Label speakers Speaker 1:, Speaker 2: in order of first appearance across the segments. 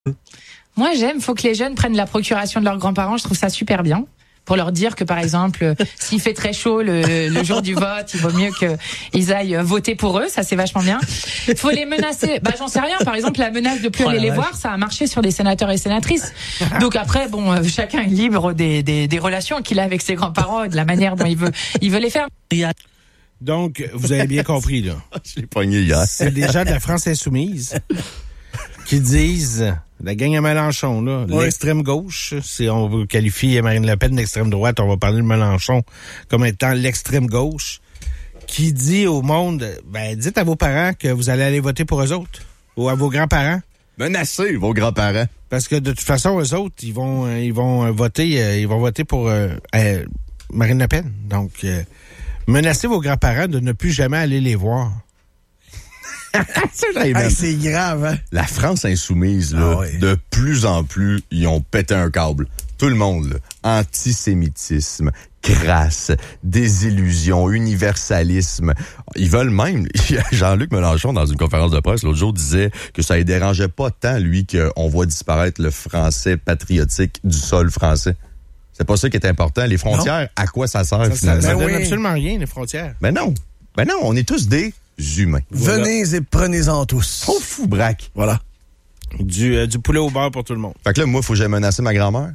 Speaker 1: Moi, faut que les jeunes prennent la procuration de leurs grands-parents. Je trouve ça super bien. Pour leur dire que, par exemple, s'il fait très chaud le jour du vote, il vaut mieux qu'ils aillent voter pour eux. Ça, c'est vachement bien. Il faut les menacer. J'en sais rien. Par exemple, la menace de plus aller les voir, ça a marché sur des sénateurs et sénatrices. Donc après, chacun est libre des relations qu'il a avec ses grands-parents et de la manière dont il veut les faire.
Speaker 2: Donc, vous avez bien compris, là.
Speaker 3: Je l'ai pogné hier.
Speaker 2: C'est des gens de la France insoumise qui disent, la gang à Mélenchon, là, l'extrême gauche, on veut qualifier Marine Le Pen d'extrême droite, on va parler de Mélenchon comme étant l'extrême gauche, qui dit au monde, dites à vos parents que vous allez aller voter pour eux autres, ou à vos grands-parents.
Speaker 3: Menacez vos grands-parents.
Speaker 2: Parce que de toute façon, eux autres, ils vont voter pour Marine Le Pen. Donc, menacez vos grands-parents de ne plus jamais aller les voir.
Speaker 4: C'est grave, hein?
Speaker 3: La France insoumise, là, de plus en plus, ils ont pété un câble. Tout le monde, là. Antisémitisme, crasse, désillusion, universalisme. Ils veulent même... Jean-Luc Mélenchon, dans une conférence de presse, l'autre jour, disait que ça ne dérangeait pas tant, lui, qu'on voit disparaître le français patriotique du sol français. C'est pas ça qui est important. Les frontières, à quoi ça sert, finalement?
Speaker 2: Ça donne absolument rien, les frontières.
Speaker 3: Ben non, on est tous des humains.
Speaker 4: Voilà. Venez et prenez-en tous.
Speaker 3: Oh, fou braque.
Speaker 4: Voilà.
Speaker 2: Du poulet au beurre pour tout le monde.
Speaker 3: Fait que là, moi, faut que j'aille menacer ma grand-mère.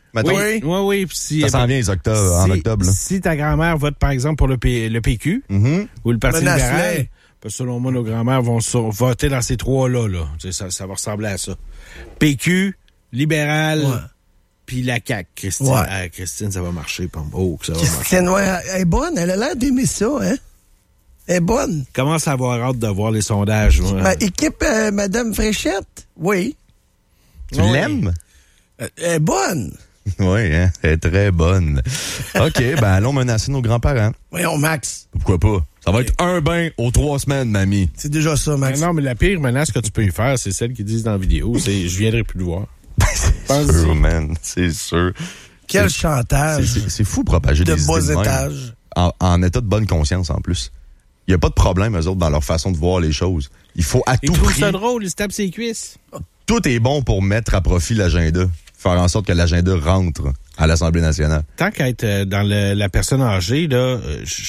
Speaker 2: Oui.
Speaker 3: Ça s'en vient en octobre. Là.
Speaker 2: Si ta grand-mère vote, par exemple, pour le PQ ou le Parti libéral, parce que selon moi, nos grand-mères vont voter dans ces trois-là. Là. Ça va ressembler à ça. PQ, libéral, puis la CAQ. Christine, ça va marcher. Ça va
Speaker 4: Christine, elle est bonne. Elle a l'air d'aimer ça, hein? Elle est bonne.
Speaker 2: Commence à avoir hâte de voir les sondages.
Speaker 4: Équipe Madame Fréchette? Oui.
Speaker 3: Tu l'aimes?
Speaker 4: Elle est bonne.
Speaker 3: Oui, hein? Elle est très bonne. OK, allons menacer nos grands-parents.
Speaker 4: Voyons, Max.
Speaker 3: Pourquoi pas? Ça va être un bain aux 3 semaines, mamie.
Speaker 4: C'est déjà ça, Max.
Speaker 2: Non, mais la pire menace que tu peux y faire, c'est celle qu'ils disent dans la vidéo. C'est « je viendrai plus le voir ».
Speaker 3: C'est sûr, man. C'est sûr.
Speaker 4: Quel chantage.
Speaker 3: C'est fou propager des idées
Speaker 4: de bas étages.
Speaker 3: En état de bonne conscience, en plus. Il n'y a pas de problème, eux autres, dans leur façon de voir les choses. Il faut à tout prix... Ils
Speaker 2: trouvent ça drôle, ils se tapent ses cuisses.
Speaker 3: Tout est bon pour mettre à profit l'agenda. Faire en sorte que l'agenda rentre à l'Assemblée nationale.
Speaker 2: Tant qu'à être dans la personne âgée, là,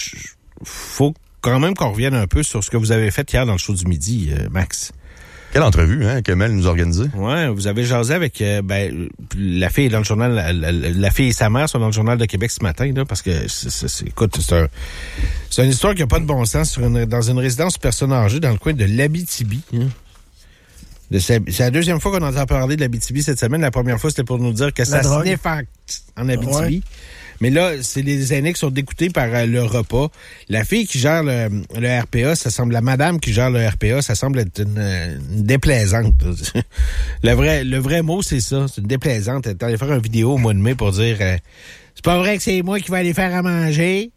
Speaker 2: faut quand même qu'on revienne un peu sur ce que vous avez fait hier dans le show du midi, Max.
Speaker 3: Quelle entrevue, hein, que Mel nous a organisée.
Speaker 2: Ouais, vous avez jasé avec la fille est dans le journal, la fille et sa mère sont dans le journal de Québec ce matin, là, parce que écoute, c'est une histoire qui a pas de bon sens dans une résidence de personnes âgées dans le coin de l'Abitibi. Hein. C'est la deuxième fois qu'on entend parler de l'Abitibi cette semaine. La première fois, c'était pour nous dire que ça sniffe en Abitibi. Ouais. Mais là, c'est les aînés qui sont dégoûtés par le repas. La fille qui gère le RPA, la madame qui gère le RPA, ça semble être une déplaisante. Le vrai mot, c'est ça. C'est une déplaisante. Elle est allée faire une vidéo au mois de mai pour dire c'est pas vrai que c'est moi qui vais aller faire à manger.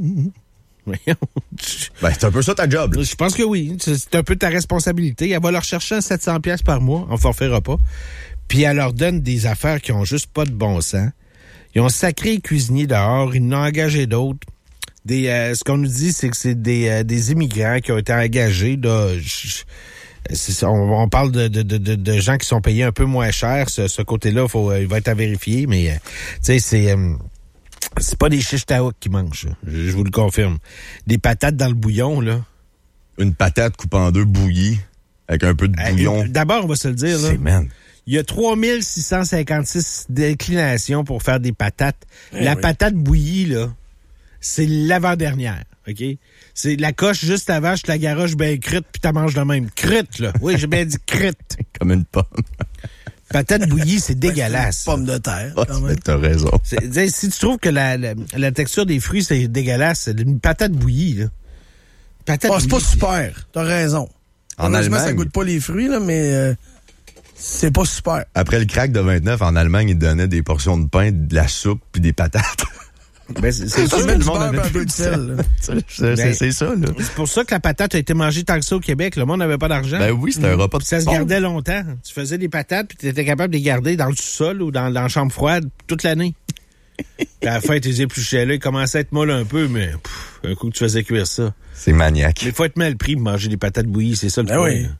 Speaker 3: C'est un peu ça ta job. Là.
Speaker 2: Je pense que oui. C'est un peu ta responsabilité. Elle va leur chercher un 700$ par mois en forfait repas. Puis elle leur donne des affaires qui ont juste pas de bon sens. Ils ont sacré les cuisiniers dehors. Ils en ont engagé d'autres. Ce qu'on nous dit, c'est que c'est des immigrants qui ont été engagés. Là, on parle de gens qui sont payés un peu moins cher. Ce côté-là, il va être à vérifier. Mais tu sais, c'est pas des chiches taouk qui mangent, je vous le confirme. Des patates dans le bouillon, là.
Speaker 3: Une patate coupée en deux bouillie, avec un peu de bouillon.
Speaker 2: D'abord, on va se le dire, là. Il y a 3656 déclinations pour faire des patates. La patate bouillie, là, c'est l'avant-dernière, OK? C'est la coche juste avant, je te la garoche bien crute, puis t'en manges de même. Crute, là. Oui, j'ai bien dit crute.
Speaker 3: Comme une pomme.
Speaker 2: Patate bouillie, c'est dégueulasse.
Speaker 4: Pomme de terre.
Speaker 3: T'as raison.
Speaker 2: Si tu trouves que la texture des fruits, c'est dégueulasse, c'est une patate bouillie, là.
Speaker 4: C'est pas super. T'as raison.
Speaker 3: En Allemagne,
Speaker 4: ça goûte pas les fruits, là, mais c'est pas super.
Speaker 3: Après le crack de 29, en Allemagne, ils donnaient des portions de pain, de la soupe puis des patates.
Speaker 2: C'est sûr,
Speaker 4: le monde avait un peu de sel.
Speaker 3: C'est ça, là.
Speaker 2: C'est pour ça que la patate a été mangée tant que ça au Québec. Le monde n'avait pas d'argent.
Speaker 3: Ben oui, c'était un repas de
Speaker 2: ça se gardait longtemps. Tu faisais des patates puis tu étais capable de les garder dans le sous-sol ou dans la chambre froide toute l'année. Puis à la fin, tes épluchés là, ils commençaient à être molles un peu, mais un coup que tu faisais cuire ça.
Speaker 3: C'est maniaque.
Speaker 2: Mais il faut être mal pris pour manger des patates bouillies, c'est ça le problème. Oui.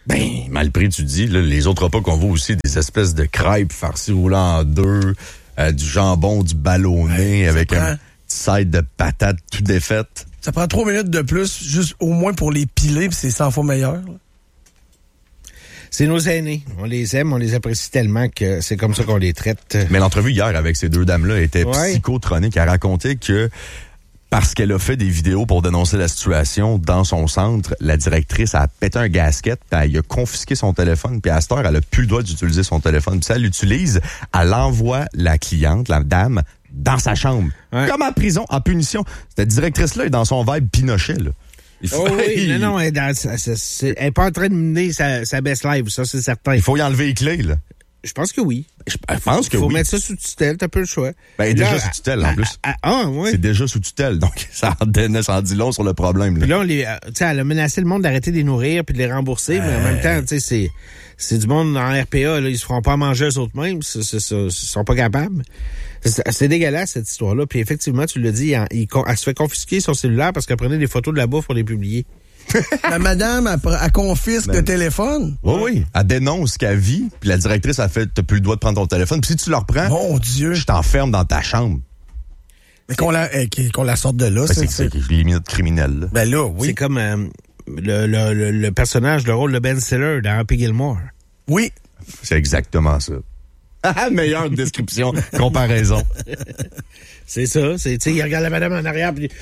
Speaker 3: Ben, mal pris, tu dis. Là, les autres repas qu'on voit aussi, des espèces de crêpes farcies roulant en deux, du jambon, du ballonné, avec un petit side de patates tout défaites.
Speaker 4: Ça prend 3 minutes de plus, juste au moins pour les piler, puis c'est 100 fois meilleur. Là.
Speaker 2: C'est nos aînés. On les aime, on les apprécie tellement que c'est comme ça qu'on les traite.
Speaker 3: Mais l'entrevue hier avec ces deux dames-là était psychotronique. Elle racontait que parce qu'elle a fait des vidéos pour dénoncer la situation dans son centre, la directrice a pété un gasket, puis elle a confisqué son téléphone, puis à cette heure, elle a plus le droit d'utiliser son téléphone. Puis ça, elle l'utilise, elle envoie la cliente, la dame, dans sa chambre. Ouais. Comme en prison, en punition. Cette directrice-là est dans son vibe Pinochet, là.
Speaker 2: Non, elle est pas en train de mener sa best life, ça, c'est certain.
Speaker 3: Il faut y enlever les clés, là.
Speaker 2: Je pense que oui.
Speaker 3: Je pense que oui.
Speaker 2: Il faut mettre ça sous tutelle, t'as peu le choix.
Speaker 3: Ben, elle est déjà sous tutelle, en plus.
Speaker 2: Oui.
Speaker 3: C'est déjà sous tutelle, donc ça en dit long sur le problème. Là.
Speaker 2: Puis là, elle a menacé le monde d'arrêter de les nourrir puis de les rembourser, mais en même temps, tu sais, c'est du monde en RPA, là, ils se feront pas manger eux autres mêmes, ils sont pas capables. C'est dégueulasse, cette histoire-là. Puis effectivement, tu l'as dit, elle se fait confisquer son cellulaire parce qu'elle prenait des photos de la bouffe pour les publier.
Speaker 4: La madame, elle confisque le téléphone.
Speaker 3: Oui. Elle dénonce qu'elle vit, puis la directrice a fait, t'as plus le droit de prendre ton téléphone. Puis si tu le reprends,
Speaker 4: mon Dieu,
Speaker 3: je t'enferme dans ta chambre.
Speaker 4: Mais qu'on la sorte de là,
Speaker 3: c'est les minutes criminelles. Là.
Speaker 4: Ben là, oui.
Speaker 2: C'est comme le personnage, le rôle de Ben Stiller dans Happy Gilmore.
Speaker 4: Oui.
Speaker 3: C'est exactement ça. Meilleure description, comparaison.
Speaker 2: C'est ça. Tu sais, il regarde la madame en arrière, puis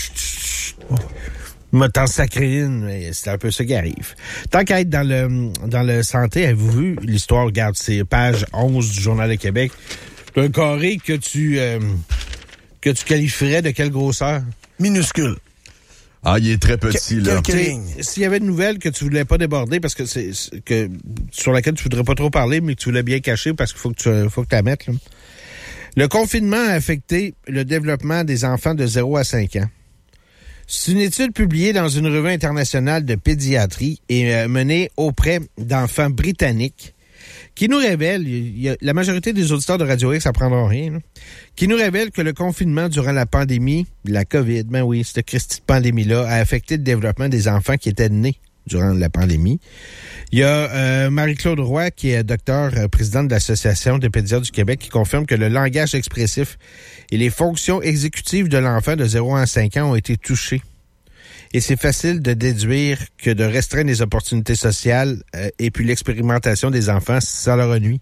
Speaker 2: m'a tant sacré une, mais c'est un peu ça qui arrive. Tant qu'à être dans le santé, avez-vous vu l'histoire? Regarde, c'est page 11 du Journal de Québec. Un carré que tu qualifierais de quelle grosseur?
Speaker 4: Minuscule.
Speaker 3: Ah, il est très petit, là.
Speaker 2: S'il y avait une nouvelle que tu voulais pas déborder, parce que sur laquelle tu voudrais pas trop parler, mais que tu voulais bien cacher parce qu'il faut que tu la mettes, là. Le confinement a affecté le développement des enfants de 0 à 5 ans. C'est une étude publiée dans une revue internationale de pédiatrie et menée auprès d'enfants britanniques qui nous révèle, la majorité des auditeurs de Radio X apprendront rien, là, qui nous révèle que le confinement durant la pandémie, la COVID, ben oui, cette Christie de pandémie-là, a affecté le développement des enfants qui étaient nés durant la pandémie. Il y a Marie-Claude Roy, qui est docteure, présidente de l'Association des pédiatres du Québec, qui confirme que le langage expressif et les fonctions exécutives de l'enfant de 0 à 5 ans ont été touchés. Et c'est facile de déduire que de restreindre les opportunités sociales et puis l'expérimentation des enfants, ça leur nuit.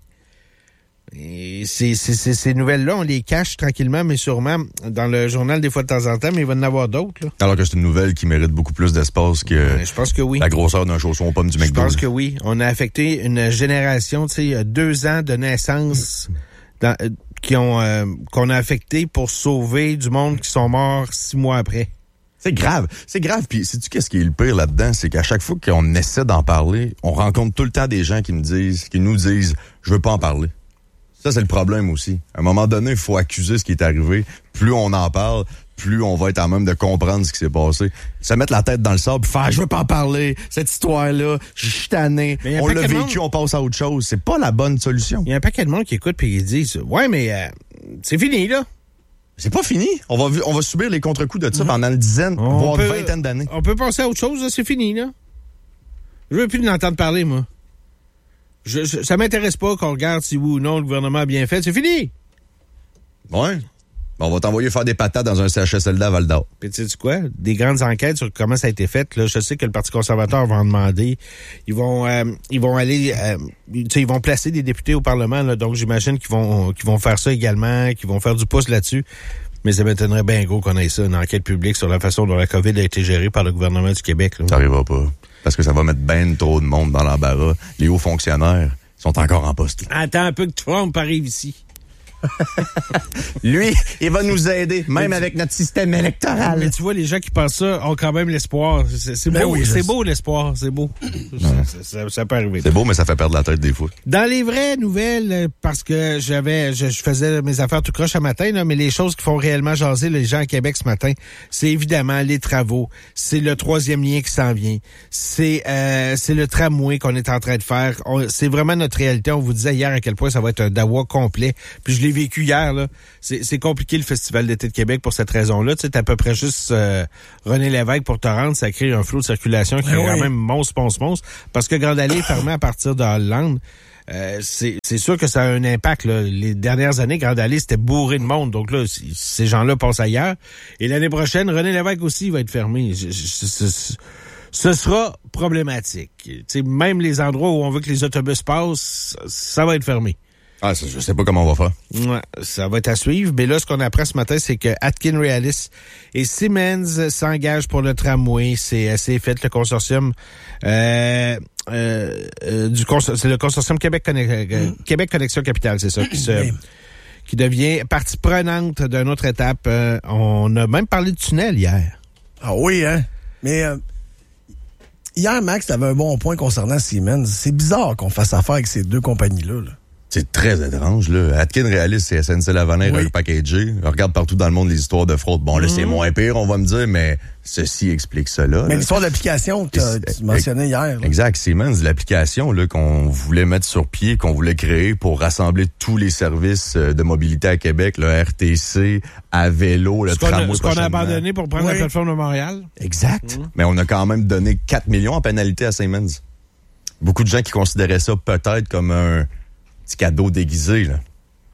Speaker 2: Et ces nouvelles-là, on les cache tranquillement, mais sûrement dans le journal des fois de temps en temps, mais il va y en avoir d'autres. Là.
Speaker 3: Alors que c'est une nouvelle qui mérite beaucoup plus d'espace que
Speaker 2: je pense que oui.
Speaker 3: La grosseur d'un chausson aux pommes du McDo.
Speaker 2: Je pense que oui. On a affecté une génération, tu sais, 2 ans de naissance qu'on a affecté pour sauver du monde qui sont morts 6 mois après.
Speaker 3: C'est grave. Puis, sais-tu qu'est-ce qui est le pire là-dedans? C'est qu'à chaque fois qu'on essaie d'en parler, on rencontre tout le temps des gens qui nous disent, je veux pas en parler. Ça, c'est le problème aussi. À un moment donné, il faut accuser ce qui est arrivé. Plus on en parle, plus on va être à même de comprendre ce qui s'est passé. Se mettre la tête dans le sable, faire, je veux pas en parler. Cette histoire-là, je suis tanné. On l'a vécu, on passe à autre chose. C'est pas la bonne solution.
Speaker 2: Il y a un paquet de monde qui écoute puis qui disent, ouais, mais c'est fini, là.
Speaker 3: C'est pas fini. On va subir les contre-coups de ça pendant une dizaine, voire une vingtaine d'années.
Speaker 2: On peut penser à autre chose, là. C'est fini, là. Je veux plus l'entendre parler, moi. Ça m'intéresse pas qu'on regarde si oui ou non le gouvernement a bien fait. C'est fini!
Speaker 3: Ouais. On va t'envoyer faire des patates dans un CHSLD à Val-d'Or.
Speaker 2: Puis tu sais quoi? Des grandes enquêtes sur comment ça a été fait. Là, je sais que le Parti conservateur va en demander. Ils vont aller... ils vont placer des députés au Parlement. Là, donc j'imagine qu'ils vont faire ça également, qu'ils vont faire du pouce là-dessus. Mais ça m'étonnerait bien gros qu'on ait ça, une enquête publique sur la façon dont la COVID a été gérée par le gouvernement du Québec. Là.
Speaker 3: Ça n'arrivera pas. Parce que ça va mettre ben trop de monde dans l'embarras. Les hauts fonctionnaires sont encore en poste.
Speaker 2: Attends un peu que Trump arrive ici.
Speaker 3: Lui, il va nous aider, même avec notre système électoral.
Speaker 2: Mais tu vois, les gens qui pensent ça ont quand même l'espoir. C'est beau, oui, c'est beau l'espoir, c'est beau. Ça peut arriver.
Speaker 3: C'est beau, mais ça fait perdre la tête des fois.
Speaker 2: Dans les vraies nouvelles, parce que je faisais mes affaires tout croche à matin, là, mais les choses qui font réellement jaser les gens à Québec ce matin, c'est évidemment les travaux, c'est le 3e lien qui s'en vient, c'est le tramway qu'on est en train de faire. C'est vraiment notre réalité. On vous disait hier à quel point ça va être un dawa complet. Puis je l'ai l'ai vécu hier, là. C'est compliqué le Festival d'été de Québec pour cette raison-là. Tu sais, t'as à peu près juste René Lévesque pour te rendre, ça crée un flot de circulation qui est quand même monstre. Parce que Grande Allée est fermée à partir de Hollande. C'est sûr que ça a un impact, là. Les dernières années, Grande Allée, c'était bourré de monde. Donc là, ces gens-là passent ailleurs. Et l'année prochaine, René Lévesque aussi va être fermé. Ce sera problématique. T'sais, même les endroits où on veut que les autobus passent, ça va être fermé.
Speaker 3: Ah, ça, je sais pas comment on va faire.
Speaker 2: Ouais, ça va être à suivre. Mais là, ce qu'on apprend ce matin, c'est que Atkin Realis et Siemens s'engagent pour le tramway. C'est assez fait, le consortium c'est le consortium Québec Connexion Capitale, c'est ça, qui devient partie prenante d'une autre étape. On a même parlé de tunnel hier.
Speaker 4: Ah oui, hein? Mais hier, Max, t'avais un bon point concernant Siemens. C'est bizarre qu'on fasse affaire avec ces deux compagnies-là. Là.
Speaker 3: C'est très étrange, là. Atkin Realis, c'est SNC-Lavalin repackagé. On regarde partout dans le monde les histoires de fraude. Bon, là, c'est moins pire, on va me dire, mais ceci explique cela.
Speaker 4: Mais l'histoire d'application que tu mentionnais hier. Là.
Speaker 3: Exact. Siemens, l'application là qu'on voulait mettre sur pied, qu'on voulait créer pour rassembler tous les services de mobilité à Québec, le RTC, à vélo, le tramway.
Speaker 2: Ce qu'on a abandonné pour prendre la plateforme de Montréal.
Speaker 3: Exact. Mais on a quand même donné 4 millions en pénalité à Siemens. Beaucoup de gens qui considéraient ça peut-être comme un petit cadeau déguisé, là.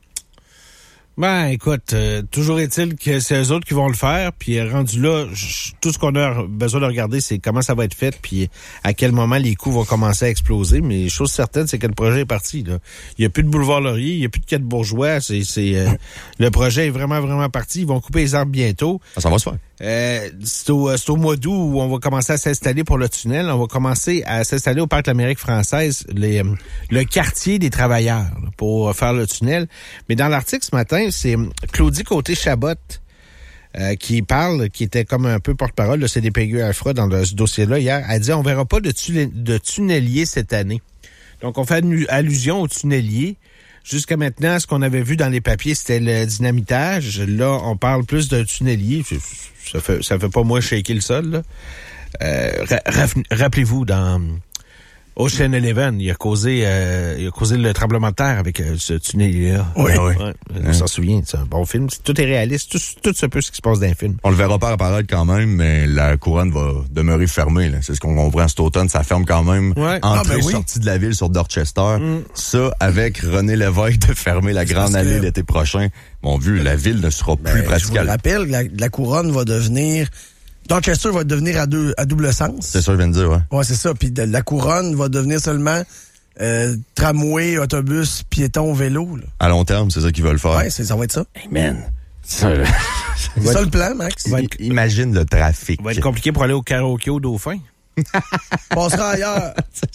Speaker 2: Ben, écoute, toujours est-il que c'est eux autres qui vont le faire, puis rendu là, tout ce qu'on a besoin de regarder, c'est comment ça va être fait, puis à quel moment les coûts vont commencer à exploser. Mais chose certaine, c'est que le projet est parti, là. Il y a plus de boulevard Laurier, il y a plus de quai de Bourgeois, le projet est vraiment, vraiment parti. Ils vont couper les arbres bientôt.
Speaker 3: Ça va se faire.
Speaker 2: C'est au mois d'août où on va commencer à s'installer pour le tunnel. On va commencer à s'installer au Parc de l'Amérique française, le quartier des travailleurs, là, pour faire le tunnel. Mais dans l'article ce matin, c'est Claudie Côté-Chabot qui parle, qui était comme un peu porte-parole de CDPQ-AFRA dans ce dossier-là hier. Elle dit, on verra pas de tunnelier cette année. Donc, on fait allusion au tunnelier. Jusqu'à maintenant, ce qu'on avait vu dans les papiers, c'était le dynamitage. Là, on parle plus d'un tunnelier. Ça fait pas moins shaker le sol, là. Rappelez-vous, dans Ocean Eleven, il a causé le tremblement de terre avec ce tunnelier-là.
Speaker 4: Oui.
Speaker 2: On s'en souvient, c'est un bon film. Tout est réaliste, tout se peut ce qui se passe dans le film.
Speaker 3: On le verra pas apparaître quand même, mais la couronne va demeurer fermée, là. C'est ce qu'on comprend cet automne, ça ferme quand même. Ouais. Sortie de la ville sur Dorchester. Ça, avec René Lévesque de fermer la Grande Allée l'été prochain, mon vieux, la ville ne sera plus praticable.
Speaker 4: Je vous rappelle, la couronne va devenir... Dorchester va devenir à double sens.
Speaker 3: C'est ça, je viens de dire, ouais.
Speaker 4: Ouais, c'est ça. Puis la couronne va devenir seulement tramway, autobus, piéton, vélo. Là.
Speaker 3: À long terme, c'est ça qu'ils veulent faire.
Speaker 4: Ouais, ça va être ça.
Speaker 3: Hey man,
Speaker 4: c'est ça le plan, Max.
Speaker 3: Imagine le trafic.
Speaker 2: Ça va être compliqué pour aller au karaoké au Dauphin.
Speaker 4: Passera ailleurs.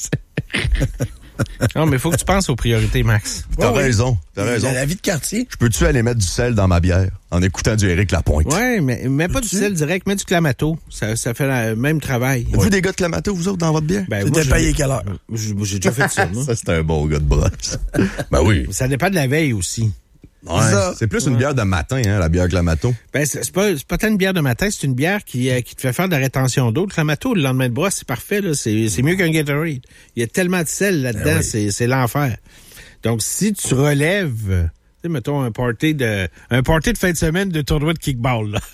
Speaker 2: Non, mais il faut que tu penses aux priorités, Max.
Speaker 3: T'as raison.
Speaker 4: La vie de quartier.
Speaker 3: Je peux-tu aller mettre du sel dans ma bière en écoutant du Éric Lapointe?
Speaker 2: Ouais, mais mets pas du sel direct, mets du Clamato. Ça fait le même travail.
Speaker 3: Vous des gars de Clamato, vous autres, dans votre bière?
Speaker 2: Ben,
Speaker 4: t'es payé quelle heure?
Speaker 2: J'ai déjà fait ça, moi.
Speaker 3: Ça, c'est un bon gars de brosse. Ben oui.
Speaker 2: Ça dépend de la veille aussi.
Speaker 3: Ouais, c'est plus une bière de matin, hein, la bière Clamato.
Speaker 2: Ben, c'est pas tant une bière de matin, c'est une bière qui te fait faire de la rétention d'eau. Le Clamato, le lendemain de brosse, c'est parfait, là. C'est mieux qu'un Gatorade. Il y a tellement de sel là-dedans, c'est l'enfer. Donc, si tu relèves, tu sais, mettons, un party de fin de semaine de tournoi de kickball, là.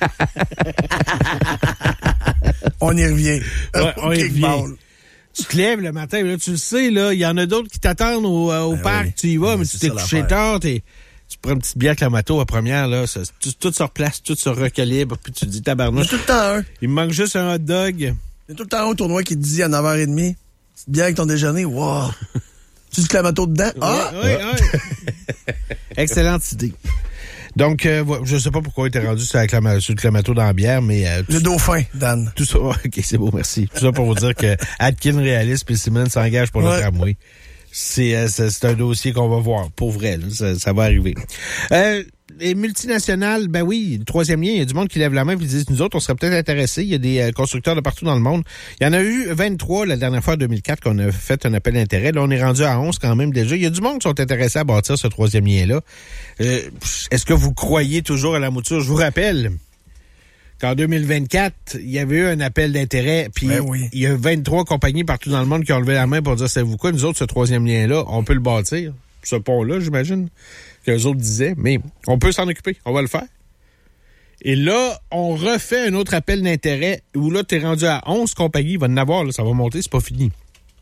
Speaker 4: On y revient.
Speaker 2: Ouais, on y revient. Tu te lèves le matin, là, tu le sais, là, il y en a d'autres qui t'attendent au parc, tu y vas, mais tu t'es couché tard, tu prends une petite bière Clamato à première, là, tout se replace, tout se recalibre, puis tu te dis tabarnouche.
Speaker 4: Tout le temps un.
Speaker 2: Il me manque juste un hot dog.
Speaker 4: Il y a tout le temps un tournoi qui te dit à 9h30, petite bière avec ton déjeuner, wow. Tu dis Clamato dedans?
Speaker 2: Oui. Excellente idée. Donc, je sais pas pourquoi il était rendu sur le Clamato dans la bière, mais...
Speaker 4: le Dauphin, Dan.
Speaker 2: Tout ça, OK, c'est beau, merci. Tout ça pour vous dire que Atkin Realis et Siemens s'engagent pour le tramway. C'est un dossier qu'on va voir, pour vrai, là, ça va arriver. Les multinationales, ben oui, le troisième lien, il y a du monde qui lève la main et qui disent, nous autres, on serait peut-être intéressés. Il y a des constructeurs de partout dans le monde. Il y en a eu 23 la dernière fois en 2004 qu'on a fait un appel d'intérêt. Là, on est rendu à 11 quand même déjà. Il y a du monde qui sont intéressés à bâtir ce troisième lien-là. Est-ce que vous croyez toujours à la mouture? Je vous rappelle qu'en 2024, il y avait eu un appel d'intérêt, puis il y a 23 compagnies partout dans le monde qui ont levé la main pour dire, savez-vous quoi, nous autres, ce troisième lien-là, on peut le bâtir. ce pont-là, j'imagine, que les autres disaient. Mais on peut s'en occuper. On va le faire. Et là, on refait un autre appel d'intérêt où là, tu es rendu à 11 compagnies. Il va en avoir, là, ça va monter, c'est pas fini.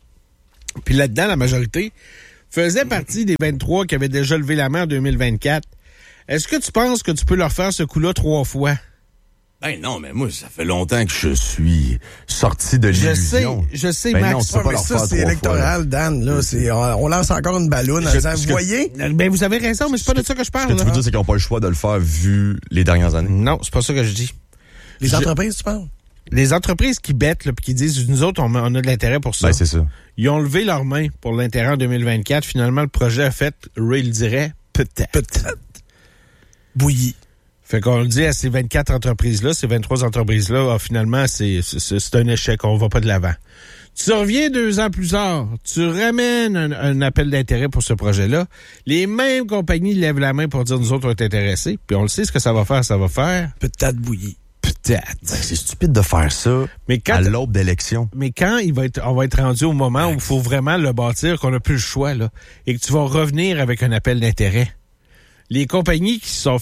Speaker 2: Puis là-dedans, la majorité faisait partie des 23 qui avaient déjà levé la main en 2024. Est-ce que tu penses que tu peux leur faire ce coup-là 3 fois?
Speaker 3: Ben non, mais moi, ça fait longtemps que je suis sorti de l'illusion.
Speaker 2: Je sais,
Speaker 3: ben
Speaker 2: Max.
Speaker 3: Non, tu peux pas leur
Speaker 4: ça,
Speaker 3: faire
Speaker 4: c'est
Speaker 3: 3
Speaker 4: électoral,
Speaker 3: fois,
Speaker 4: Dan. Là, on lance encore une balloune en disant, vous voyez?
Speaker 2: Ben, vous avez raison, mais c'est pas de ça que je parle.
Speaker 3: Ce que tu veux dire, c'est qu'ils n'ont pas le choix de le faire vu les dernières années?
Speaker 2: Non, c'est pas ça que je dis.
Speaker 4: Les entreprises, tu parles?
Speaker 2: Les entreprises qui bêtent, là, puis qui disent, nous autres, on a de l'intérêt pour ça.
Speaker 3: Ben, c'est ça.
Speaker 2: Ils ont levé leurs mains pour l'intérêt en 2024. Finalement, le projet a fait, Ray le dirait, peut-être.
Speaker 4: Peut-être. Bouilli.
Speaker 2: Fait qu'on le dit à ces 24 entreprises-là, ces 23 entreprises-là, finalement, c'est un échec. On va pas de l'avant. Tu reviens 2 ans plus tard, tu ramènes un appel d'intérêt pour ce projet-là. Les mêmes compagnies lèvent la main pour dire, nous autres, on est intéressés. Puis on le sait, ce que ça va faire,
Speaker 4: Peut-être bouilli.
Speaker 2: Peut-être.
Speaker 3: Ben, c'est stupide de faire ça à l'aube d'élection.
Speaker 2: Mais quand on va être rendu au moment où il faut vraiment le bâtir, qu'on n'a plus le choix, là, et que tu vas revenir avec un appel d'intérêt, les compagnies qui se sont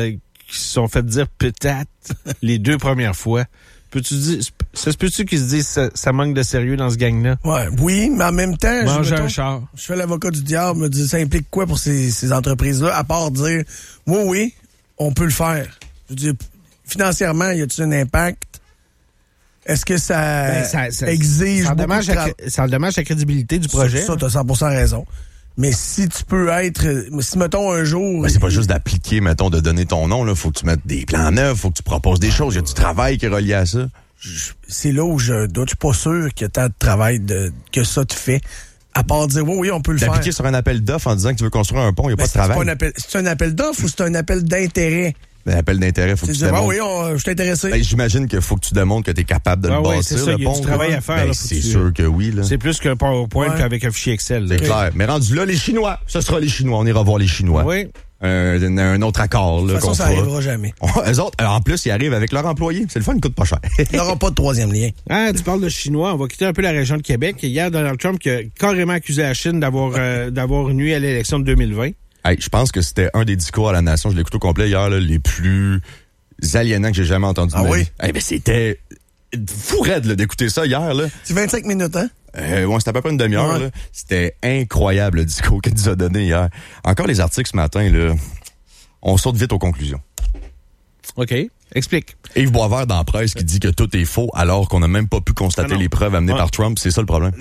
Speaker 2: fait dire peut-être les 2 premières fois, peux-tu dire, ça se peut-tu qu'ils se disent ça manque de sérieux dans ce gang-là?
Speaker 4: Ouais, oui, mais en même temps,
Speaker 2: un char.
Speaker 4: Je fais l'avocat du diable, me dis, ça implique quoi pour ces entreprises-là, à part dire, oui, on peut le faire. Je veux dire, financièrement, y a-t-il un impact? Est-ce que ça exige
Speaker 2: ça endommage la crédibilité du projet?
Speaker 4: Ça, t'as 100% raison. Mais si tu peux si mettons un jour...
Speaker 3: Ben, c'est pas juste d'appliquer, mettons, de donner ton nom, là. Faut que tu mettes des plans neufs, faut que tu proposes des choses. Il y a du travail qui est relié à ça.
Speaker 4: C'est là où je doute. Je suis pas sûr qu'il y a tant de travail que ça te fait. À part dire, oui, on peut le faire.
Speaker 3: D'appliquer sur un appel d'offres en disant que tu veux construire un pont, il n'y a pas de travail.
Speaker 4: C'est un appel d'offres ou c'est un appel d'intérêt?
Speaker 3: Un appel d'intérêt, faut que tu démontres.
Speaker 4: Oui, je suis intéressé.
Speaker 3: Ben, j'imagine qu'il faut que tu démontres que tu es capable de le bâtir,
Speaker 2: c'est ça,
Speaker 3: le
Speaker 2: il y a
Speaker 3: pont.
Speaker 2: du travail à faire.
Speaker 3: Ben,
Speaker 2: là,
Speaker 3: c'est sûr que oui. Là.
Speaker 2: C'est plus qu'un PowerPoint avec un fichier Excel.
Speaker 3: C'est clair. Mais rendu là, les Chinois. Ce sera les Chinois. On ira voir les Chinois.
Speaker 2: Oui.
Speaker 3: Un autre accord.
Speaker 4: De toute façon, ça n'arrivera jamais.
Speaker 3: Eux autres, en plus, ils arrivent avec leurs employés. C'est le fun, ils coûtent pas cher.
Speaker 4: Il n'y aura pas de 3e lien.
Speaker 2: Ah, tu parles de Chinois. On va quitter un peu la région de Québec. Hier, Donald Trump qui a carrément accusé la Chine d'avoir nuit à l'élection de 2020.
Speaker 3: Hey, je pense que c'était un des discours à la nation, je l'ai écouté au complet hier, là, les plus aliénants que j'ai jamais entendus.
Speaker 4: Ah oui?
Speaker 3: Ben, c'était fou raide d'écouter ça hier. Là.
Speaker 4: C'est 25 minutes, hein?
Speaker 3: C'était à peu près une demi-heure.
Speaker 4: Ouais.
Speaker 3: Là. C'était incroyable le discours qu'il nous a donné hier. Encore les articles ce matin, là, on saute vite aux conclusions.
Speaker 2: OK. Explique.
Speaker 3: Yves Boisvert dans la presse qui dit que tout est faux alors qu'on n'a même pas pu constater les preuves amenées par Trump. C'est ça le problème?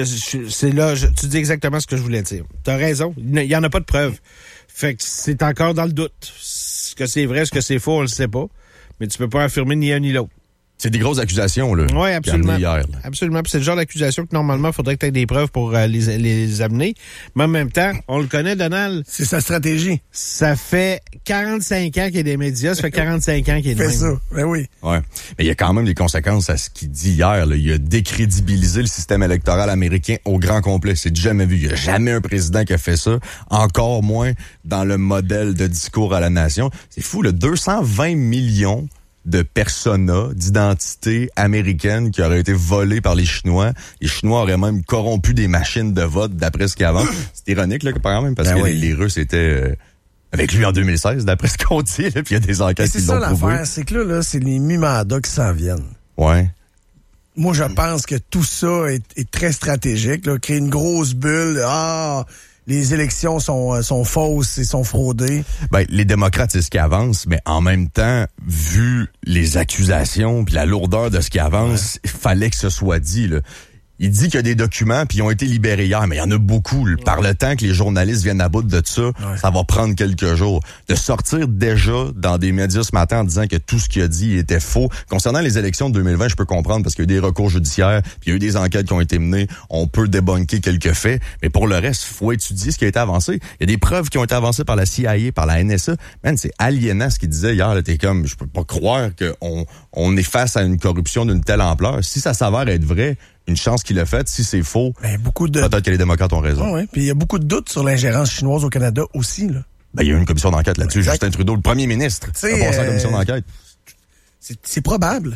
Speaker 2: Tu dis exactement ce que je voulais dire. T'as raison. Il n'y en a pas de preuves. Fait que c'est encore dans le doute. Ce que c'est vrai, ce que c'est faux, on le sait pas. Mais tu peux pas affirmer ni un ni l'autre.
Speaker 3: C'est des grosses accusations, là.
Speaker 2: Oui, absolument.
Speaker 3: Hier, là.
Speaker 2: Absolument. Puis c'est le genre d'accusation que normalement, il faudrait que tu aies des preuves pour les amener. Mais en même temps, on le connaît, Donald.
Speaker 4: C'est sa stratégie.
Speaker 2: Ça fait 45 ans qu'il y a des médias. Ça fait 45 ans qu'il y a des
Speaker 4: Fait ça. Ben oui.
Speaker 3: Ouais. Mais il y a quand même des conséquences à ce qu'il dit hier, là. Il a décrédibilisé le système électoral américain au grand complet. C'est jamais vu. Il n'y a jamais un président qui a fait ça. Encore moins dans le modèle de discours à la nation. C'est fou, là. 220 millions de personas, d'identités américaines qui auraient été volées par les Chinois. Les Chinois auraient même corrompu des machines de vote d'après ce qu'avant. C'est ironique, là, quand même, parce que les Russes étaient avec lui en 2016, d'après ce qu'on dit, là, puis il y a des enquêtes qui l'ont prouvé. C'est ça l'affaire,
Speaker 4: c'est que là, c'est les mi-mandats qui s'en viennent.
Speaker 3: Ouais.
Speaker 4: Moi, je pense que tout ça est très stratégique, là. Créer une grosse bulle. Les élections sont fausses et sont fraudées.
Speaker 3: Ben, les démocrates, c'est ce qui avance, mais en même temps, vu les accusations puis la lourdeur de ce qui avance, il fallait que ce soit dit, là. Il dit qu'il y a des documents, puis ils ont été libérés hier, mais il y en a beaucoup. Par le temps que les journalistes viennent à bout de ça, ça va prendre quelques jours. De sortir déjà dans des médias ce matin en disant que tout ce qu'il a dit était faux. Concernant les élections de 2020, je peux comprendre parce qu'il y a eu des recours judiciaires, puis il y a eu des enquêtes qui ont été menées. On peut débunker quelques faits, mais pour le reste, il faut étudier ce qui a été avancé. Il y a des preuves qui ont été avancées par la CIA, par la NSA. Man, c'est aliénant ce qu'il disait hier. Là, t'es comme, je peux pas croire qu'on est face à une corruption d'une telle ampleur. Si ça s'avère être vrai, une chance qu'il a faite. Si c'est faux, peut-être que les démocrates ont raison.
Speaker 4: Oui, puis il y a beaucoup de doutes sur l'ingérence chinoise au Canada aussi, là.
Speaker 3: Ben, il y a eu une commission d'enquête là-dessus. Exact. Justin Trudeau, le premier ministre, a passé la commission d'enquête.
Speaker 4: C'est probable.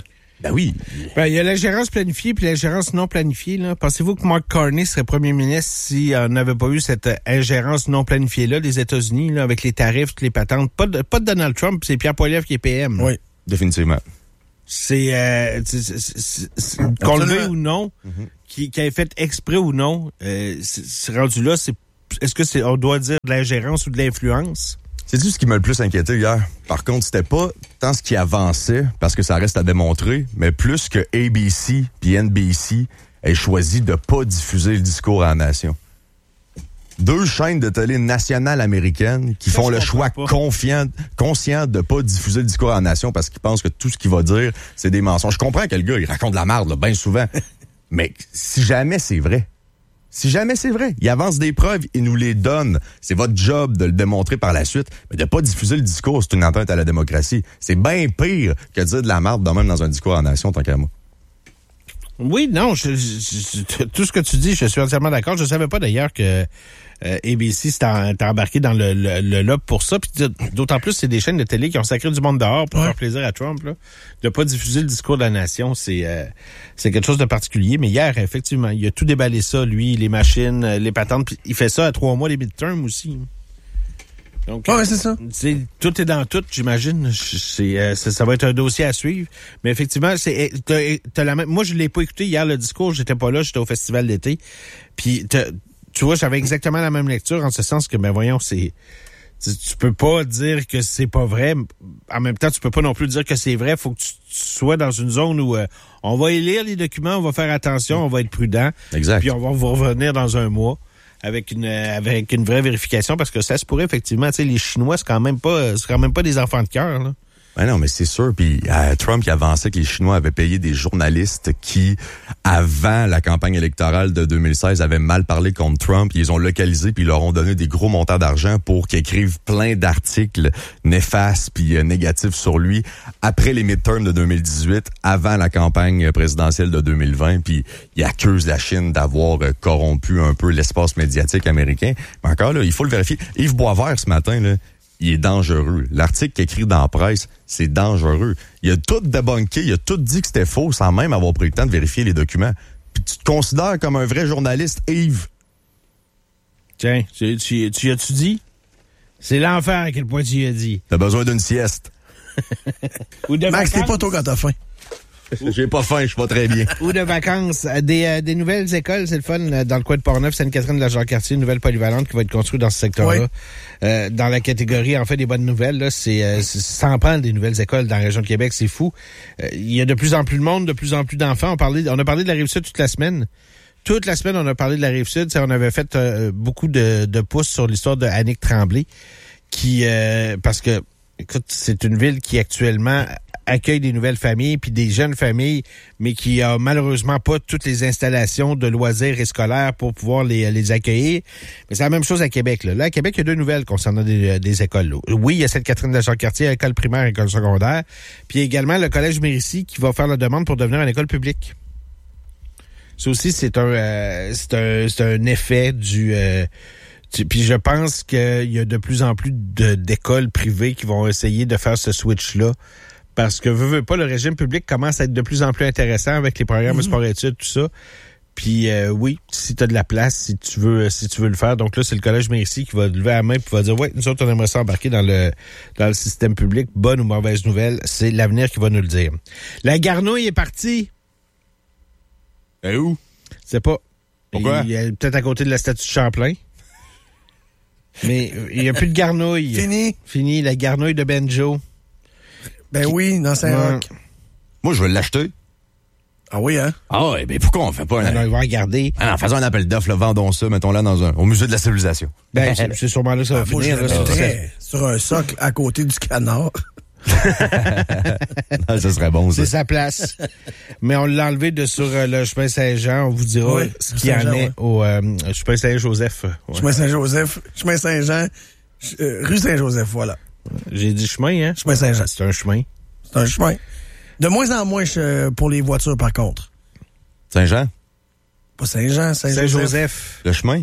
Speaker 3: Ben oui.
Speaker 2: Ben, il y a l'ingérence planifiée puis l'ingérence non planifiée. Là. Pensez-vous que Mark Carney serait premier ministre si on n'avait pas eu cette ingérence non planifiée-là des États-Unis, là, avec les tarifs, toutes les patentes? Pas de Donald Trump, c'est Pierre Poilievre qui est PM.
Speaker 3: Oui, définitivement.
Speaker 2: C'est qu'on le veuille ou non, qui ait fait exprès ou non, c'est rendu là, est-ce que on doit dire de l'ingérence ou de l'influence?
Speaker 3: C'est-tu ce qui m'a le plus inquiété hier? Par contre, c'était pas tant ce qui avançait, parce que ça reste à démontrer, mais plus que ABC puis NBC aient choisi de pas diffuser le discours à la nation. 2 chaînes de télé nationales américaines qui font le choix conscient de pas diffuser le discours à la nation parce qu'ils pensent que tout ce qu'il va dire, c'est des mensonges. Je comprends que le gars, il raconte de la merde, là, bien souvent. Mais si jamais c'est vrai, il avance des preuves, il nous les donne. C'est votre job de le démontrer par la suite. Mais de pas diffuser le discours, c'est une atteinte à la démocratie. C'est bien pire que de dire de la merde de même dans un discours à la nation, tant qu'à moi.
Speaker 2: Oui, non, tout ce que tu dis, je suis entièrement d'accord. Je savais pas d'ailleurs que ABC s'était embarqué dans le lob pour ça. Puis d'autant plus, c'est des chaînes de télé qui ont sacré du monde dehors pour faire plaisir à Trump. Là. De pas diffuser le discours de la nation, c'est quelque chose de particulier. Mais hier, effectivement, il a tout déballé ça, lui, les machines, les patentes. Puis il fait ça à 3 mois, les midterms aussi. Donc,
Speaker 4: ouais, c'est ça.
Speaker 2: Tout est dans tout, j'imagine. Ça va être un dossier à suivre. Mais effectivement, t'as la même. Moi, je l'ai pas écouté hier, le discours. J'étais pas là, j'étais au festival d'été. Puis, tu vois, j'avais exactement la même lecture, en ce sens que, ben voyons, tu peux pas dire que c'est pas vrai. En même temps, tu peux pas non plus dire que c'est vrai. Faut que tu sois dans une zone où on va lire les documents, on va faire attention, on va être prudent.
Speaker 3: Exact.
Speaker 2: Puis on va vous revenir dans un mois. Avec une vraie vérification, parce que ça se pourrait effectivement, tu sais, les Chinois, c'est quand même pas des enfants de cœur, là.
Speaker 3: Ben non, mais c'est sûr. Puis Trump qui avançait que les Chinois avaient payé des journalistes qui, avant la campagne électorale de 2016, avaient mal parlé contre Trump. Ils les ont localisés puis ils leur ont donné des gros montants d'argent pour qu'ils écrivent plein d'articles néfastes puis négatifs sur lui après les midterms de 2018, avant la campagne présidentielle de 2020. Puis ils accusent la Chine d'avoir corrompu un peu l'espace médiatique américain. Mais encore là, il faut le vérifier. Yves Boisvert ce matin, là, il est dangereux. L'article qu'il écrit dans la presse, c'est dangereux. Il a tout débunké, il a tout dit que c'était faux sans même avoir pris le temps de vérifier les documents. Puis tu te considères comme un vrai journaliste, Yves.
Speaker 2: Tiens, tu as-tu dit? C'est l'enfer à quel point tu y as dit.
Speaker 3: T'as besoin d'une sieste.
Speaker 2: Ou de
Speaker 4: Max,
Speaker 2: vacances.
Speaker 4: t'es pas tôt quand t'as faim.
Speaker 3: J'ai pas faim, je suis pas très bien.
Speaker 2: Ou de vacances. Des nouvelles écoles, c'est le fun. Dans le coin de Portneuf, Sainte-Catherine de la Jacques-Cartier, une nouvelle polyvalente qui va être construite dans ce secteur-là. Oui. Dans la catégorie, en fait, des bonnes nouvelles, là, ça en prend des nouvelles écoles dans la région de Québec, c'est fou. Il y a de plus en plus de monde, de plus en plus d'enfants. On a parlé de la Rive-Sud toute la semaine. Toute la semaine, on a parlé de la Rive-Sud. On avait fait beaucoup de pouces sur l'histoire de Annick Tremblay, parce que, écoute, c'est une ville qui actuellement accueille des nouvelles familles puis des jeunes familles, mais qui a malheureusement pas toutes les installations de loisirs et scolaires pour pouvoir les accueillir. Mais c'est la même chose à Québec. Là, à Québec, il y a 2 nouvelles concernant des écoles. Là. Oui, il y a Sainte-Catherine de la Jacques-Cartier, école primaire et école secondaire. Puis également le Collège Mérisy qui va faire la demande pour devenir une école publique. Ça aussi, c'est un effet puis je pense qu'il y a de plus en plus d'écoles privées qui vont essayer de faire ce switch-là. Parce que veux pas, le régime public commence à être de plus en plus intéressant avec les programmes de sport-études, tout ça. Puis oui, si tu as de la place, si tu veux le faire. Donc là, c'est le Collège Mérisy qui va lever la main et va dire, ouais, nous autres, on aimerait s'embarquer dans le système public. Bonne ou mauvaise nouvelle, c'est l'avenir qui va nous le dire. La garnouille est partie.
Speaker 3: Et où?
Speaker 2: Je sais pas.
Speaker 3: Pourquoi?
Speaker 2: Il est peut-être à côté de la statue de Champlain. Mais il n'y a plus de garnouille. Fini, la garnouille de Benjo.
Speaker 4: Ben oui, dans Saint-Roch.
Speaker 3: Moi, je veux l'acheter.
Speaker 4: Ah oui, hein?
Speaker 3: Ah oui, ben pourquoi on fait pas
Speaker 2: on va regarder.
Speaker 3: Ah non, faisons un appel d'offres, vendons ça, mettons-là au musée de la civilisation.
Speaker 2: Ben, c'est sûrement là que ça va finir.
Speaker 4: Sur un socle à côté du canard.
Speaker 3: Non, ça serait bon, ça.
Speaker 2: C'est sa place. Mais on l'a enlevé sur le chemin Saint-Jean. On vous dira ce qu'il y en est au chemin Saint-Joseph. Ouais.
Speaker 4: Chemin Saint-Joseph, chemin Saint-Jean, rue Saint-Joseph, voilà.
Speaker 2: J'ai dit chemin, hein?
Speaker 4: Chemin Saint-Jean.
Speaker 2: C'est un chemin.
Speaker 4: C'est un chemin. De moins en moins pour les voitures, par contre.
Speaker 3: Saint-Jean?
Speaker 4: Pas Saint-Jean,
Speaker 2: Saint-Joseph.
Speaker 3: Le chemin?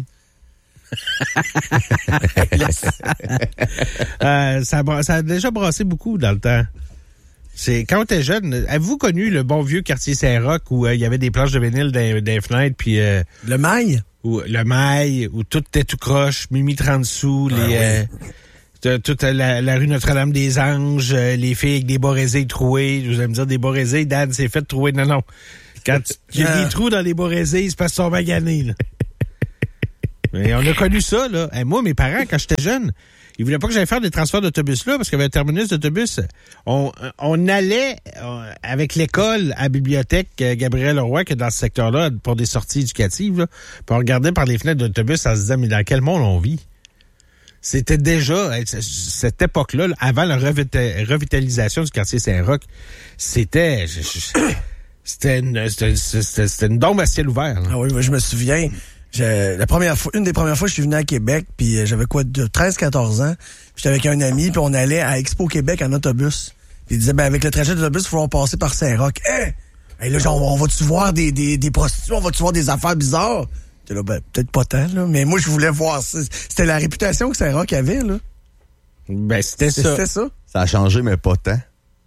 Speaker 2: Ça a déjà brassé beaucoup dans le temps. C'est quand on était jeune, avez-vous connu le bon vieux quartier Saint-Roch où il y avait des planches de vinyle dans les fenêtres, puis
Speaker 4: le mail?
Speaker 2: Le mail, où tout était tout croche, Mimi 30 sous, toute la rue Notre-Dame-des-Anges, les filles avec des bas-résés troués. Vous allez me dire des bas-résés, Dan s'est fait trouer. Non. Quand il y a des trous dans les bas-résés, c'est parce qu'ils sont maganés, là. Mais on a connu ça, là. Et moi, mes parents, quand j'étais jeune, ils voulaient pas que j'aille faire des transferts d'autobus là, parce qu'il y avait un terminus d'autobus. On allait avec l'école à la bibliothèque Gabriel Leroy, qui est dans ce secteur-là, pour des sorties éducatives, là. Puis on regardait par les fenêtres d'autobus en se disant, mais dans quel monde on vit? C'était déjà, cette époque-là, avant la revitalisation du quartier Saint-Roch, c'était une dombe à ciel ouvert, là.
Speaker 4: Ah oui, moi, je me souviens. Une des premières fois que je suis venu à Québec, puis j'avais de 13-14 ans, j'étais avec un ami, puis on allait à Expo Québec en autobus. Puis il disait, avec le trajet d'autobus, il faut passer par Saint-Roch. Hey, là, genre, on va-tu voir des prostituées, on va-tu voir des affaires bizarres? Là, peut-être pas tant, là, mais moi, je voulais voir ça. C'était la réputation que Saint-Roch avait, là.
Speaker 2: Ben, c'était ça.
Speaker 3: Ça a changé, mais pas tant.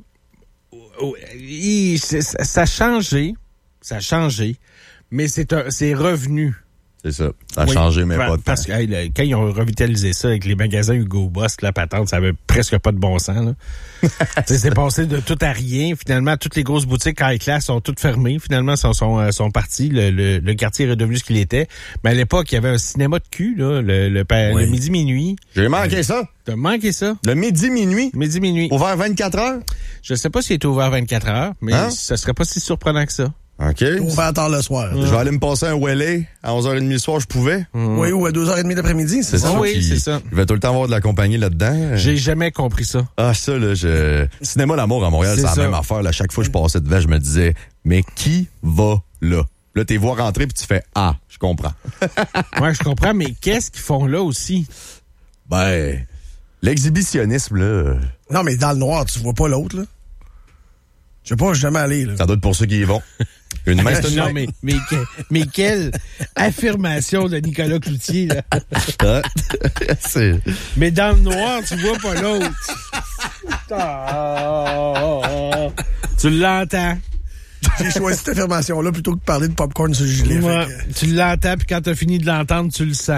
Speaker 2: Ça a changé, mais c'est revenu.
Speaker 3: C'est ça. Ça a changé, mais pas de temps.
Speaker 2: Parce que quand ils ont revitalisé ça avec les magasins Hugo Boss, la patente, ça avait presque pas de bon sens, là. C'est passé de tout à rien. Finalement, toutes les grosses boutiques high class sont toutes fermées. Finalement, sont parties. Le quartier est redevenu ce qu'il était. Mais à l'époque, il y avait un cinéma de cul, là, le midi-minuit.
Speaker 3: J'ai manqué ça.
Speaker 2: T'as manqué ça?
Speaker 3: Le midi-minuit?
Speaker 2: Midi-minuit.
Speaker 3: Ouvert 24 heures?
Speaker 2: Je sais pas s'il était ouvert 24 heures, mais ça serait pas si surprenant que ça.
Speaker 3: OK.
Speaker 4: Ouvert tard le soir.
Speaker 3: Je vais aller me passer un Welly à 11h30 le soir, je pouvais.
Speaker 4: Oui, ou à 2h30 d'après-midi, c'est ça?
Speaker 2: Oui, c'est ça.
Speaker 3: Il va tout le temps avoir de la compagnie là-dedans.
Speaker 2: J'ai jamais compris ça.
Speaker 3: Ah, ça, là, Cinéma L'Amour à Montréal, c'est la même affaire. Là, chaque fois que je passais devant, je me disais, mais qui va là? Là, t'es vois rentrer puis tu fais, je comprends.
Speaker 2: Ouais, je comprends, mais qu'est-ce qu'ils font là aussi?
Speaker 3: Ben, l'exhibitionnisme, là.
Speaker 4: Non, mais dans le noir, tu vois pas l'autre, là. Je sais pas, je suis jamais allé, là.
Speaker 3: Ça doit être pour ceux qui y vont. Une main, c'est une
Speaker 2: non, mais quelle affirmation de Nicolas Cloutier, là. Mais dans le noir, tu vois pas l'autre. Tu l'entends.
Speaker 4: J'ai choisi cette affirmation-là plutôt que de parler de popcorn sur le gilet.
Speaker 2: Ouais, tu l'entends, puis quand t'as fini de l'entendre, tu le sens.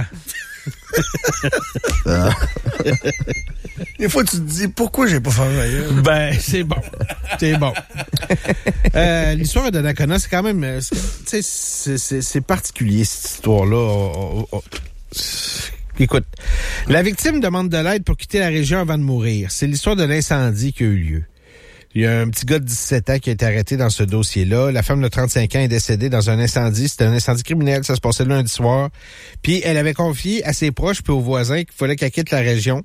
Speaker 4: Des fois, tu te dis, pourquoi j'ai pas fait ailleurs?
Speaker 2: Ben, c'est bon. C'est bon. L'histoire de Donnacona, c'est quand même... c'est particulier, cette histoire-là. Écoute, la victime demande de l'aide pour quitter la région avant de mourir. C'est l'histoire de l'incendie qui a eu lieu. Il y a un petit gars de 17 ans qui a été arrêté dans ce dossier-là. La femme de 35 ans est décédée dans un incendie. C'était un incendie criminel. Ça se passait le lundi soir. Puis elle avait confié à ses proches puis aux voisins qu'il fallait qu'elle quitte la région.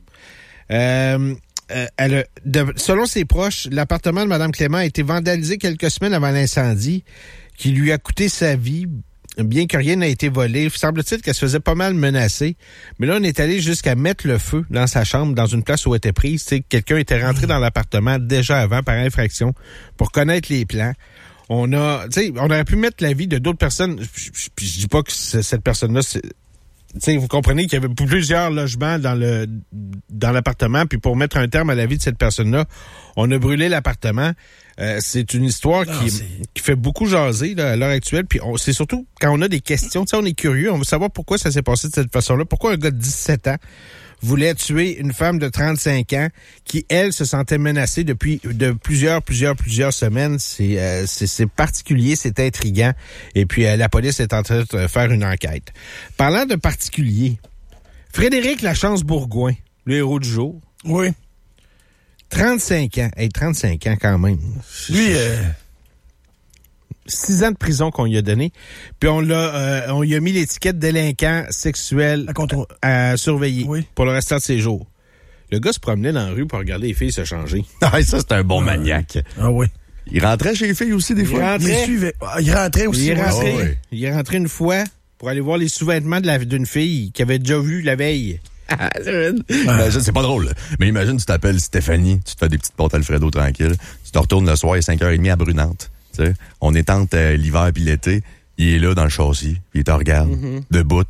Speaker 2: Selon ses proches, l'appartement de Mme Clément a été vandalisé quelques semaines avant l'incendie qui lui a coûté sa vie. Bien que rien n'a été volé, semble-t-il qu'elle se faisait pas mal menacer. Mais là, on est allé jusqu'à mettre le feu dans sa chambre, dans une place où elle était prise. T'sais, quelqu'un était rentré dans l'appartement déjà avant par infraction pour connaître les plans. On aurait pu mettre la vie de d'autres personnes. Puis je dis pas que cette personne-là... vous comprenez qu'il y avait plusieurs logements dans l'appartement, puis pour mettre un terme à la vie de cette personne-là, on a brûlé l'appartement. C'est une histoire qui fait beaucoup jaser là, à l'heure actuelle, puis c'est surtout quand on a des questions, on est curieux, on veut savoir pourquoi ça s'est passé de cette façon-là, pourquoi un gars de 17 ans voulait tuer une femme de 35 ans qui, elle, se sentait menacée de plusieurs semaines. C'est particulier, c'est intriguant. Et puis, la police est en train de faire une enquête. Parlant de particulier, Frédéric Lachance-Bourgoin, le héros du jour.
Speaker 4: Oui.
Speaker 2: 35 ans. 35 ans quand même.
Speaker 4: Lui,
Speaker 2: 6 ans de prison qu'on lui a donné. Puis on lui a mis l'étiquette délinquant sexuel à surveiller pour le restant de ses jours. Le gars se promenait dans la rue pour regarder les filles se changer.
Speaker 3: Ah, ça, c'est un bon maniaque.
Speaker 4: Ah oui.
Speaker 3: Il rentrait chez les filles aussi des fois?
Speaker 4: Il rentrait aussi.
Speaker 2: Il est rentré une fois pour aller voir les sous-vêtements d'une fille qu'il avait déjà vue la veille.
Speaker 3: Imagine, c'est pas drôle, mais imagine, tu t'appelles Stéphanie, tu te fais des petites pâtes Alfredo tranquille, tu te retournes le soir, il est 5h30 à Brunante. On est entre l'hiver puis l'été, il est là dans le châssis, puis il te regarde, debout,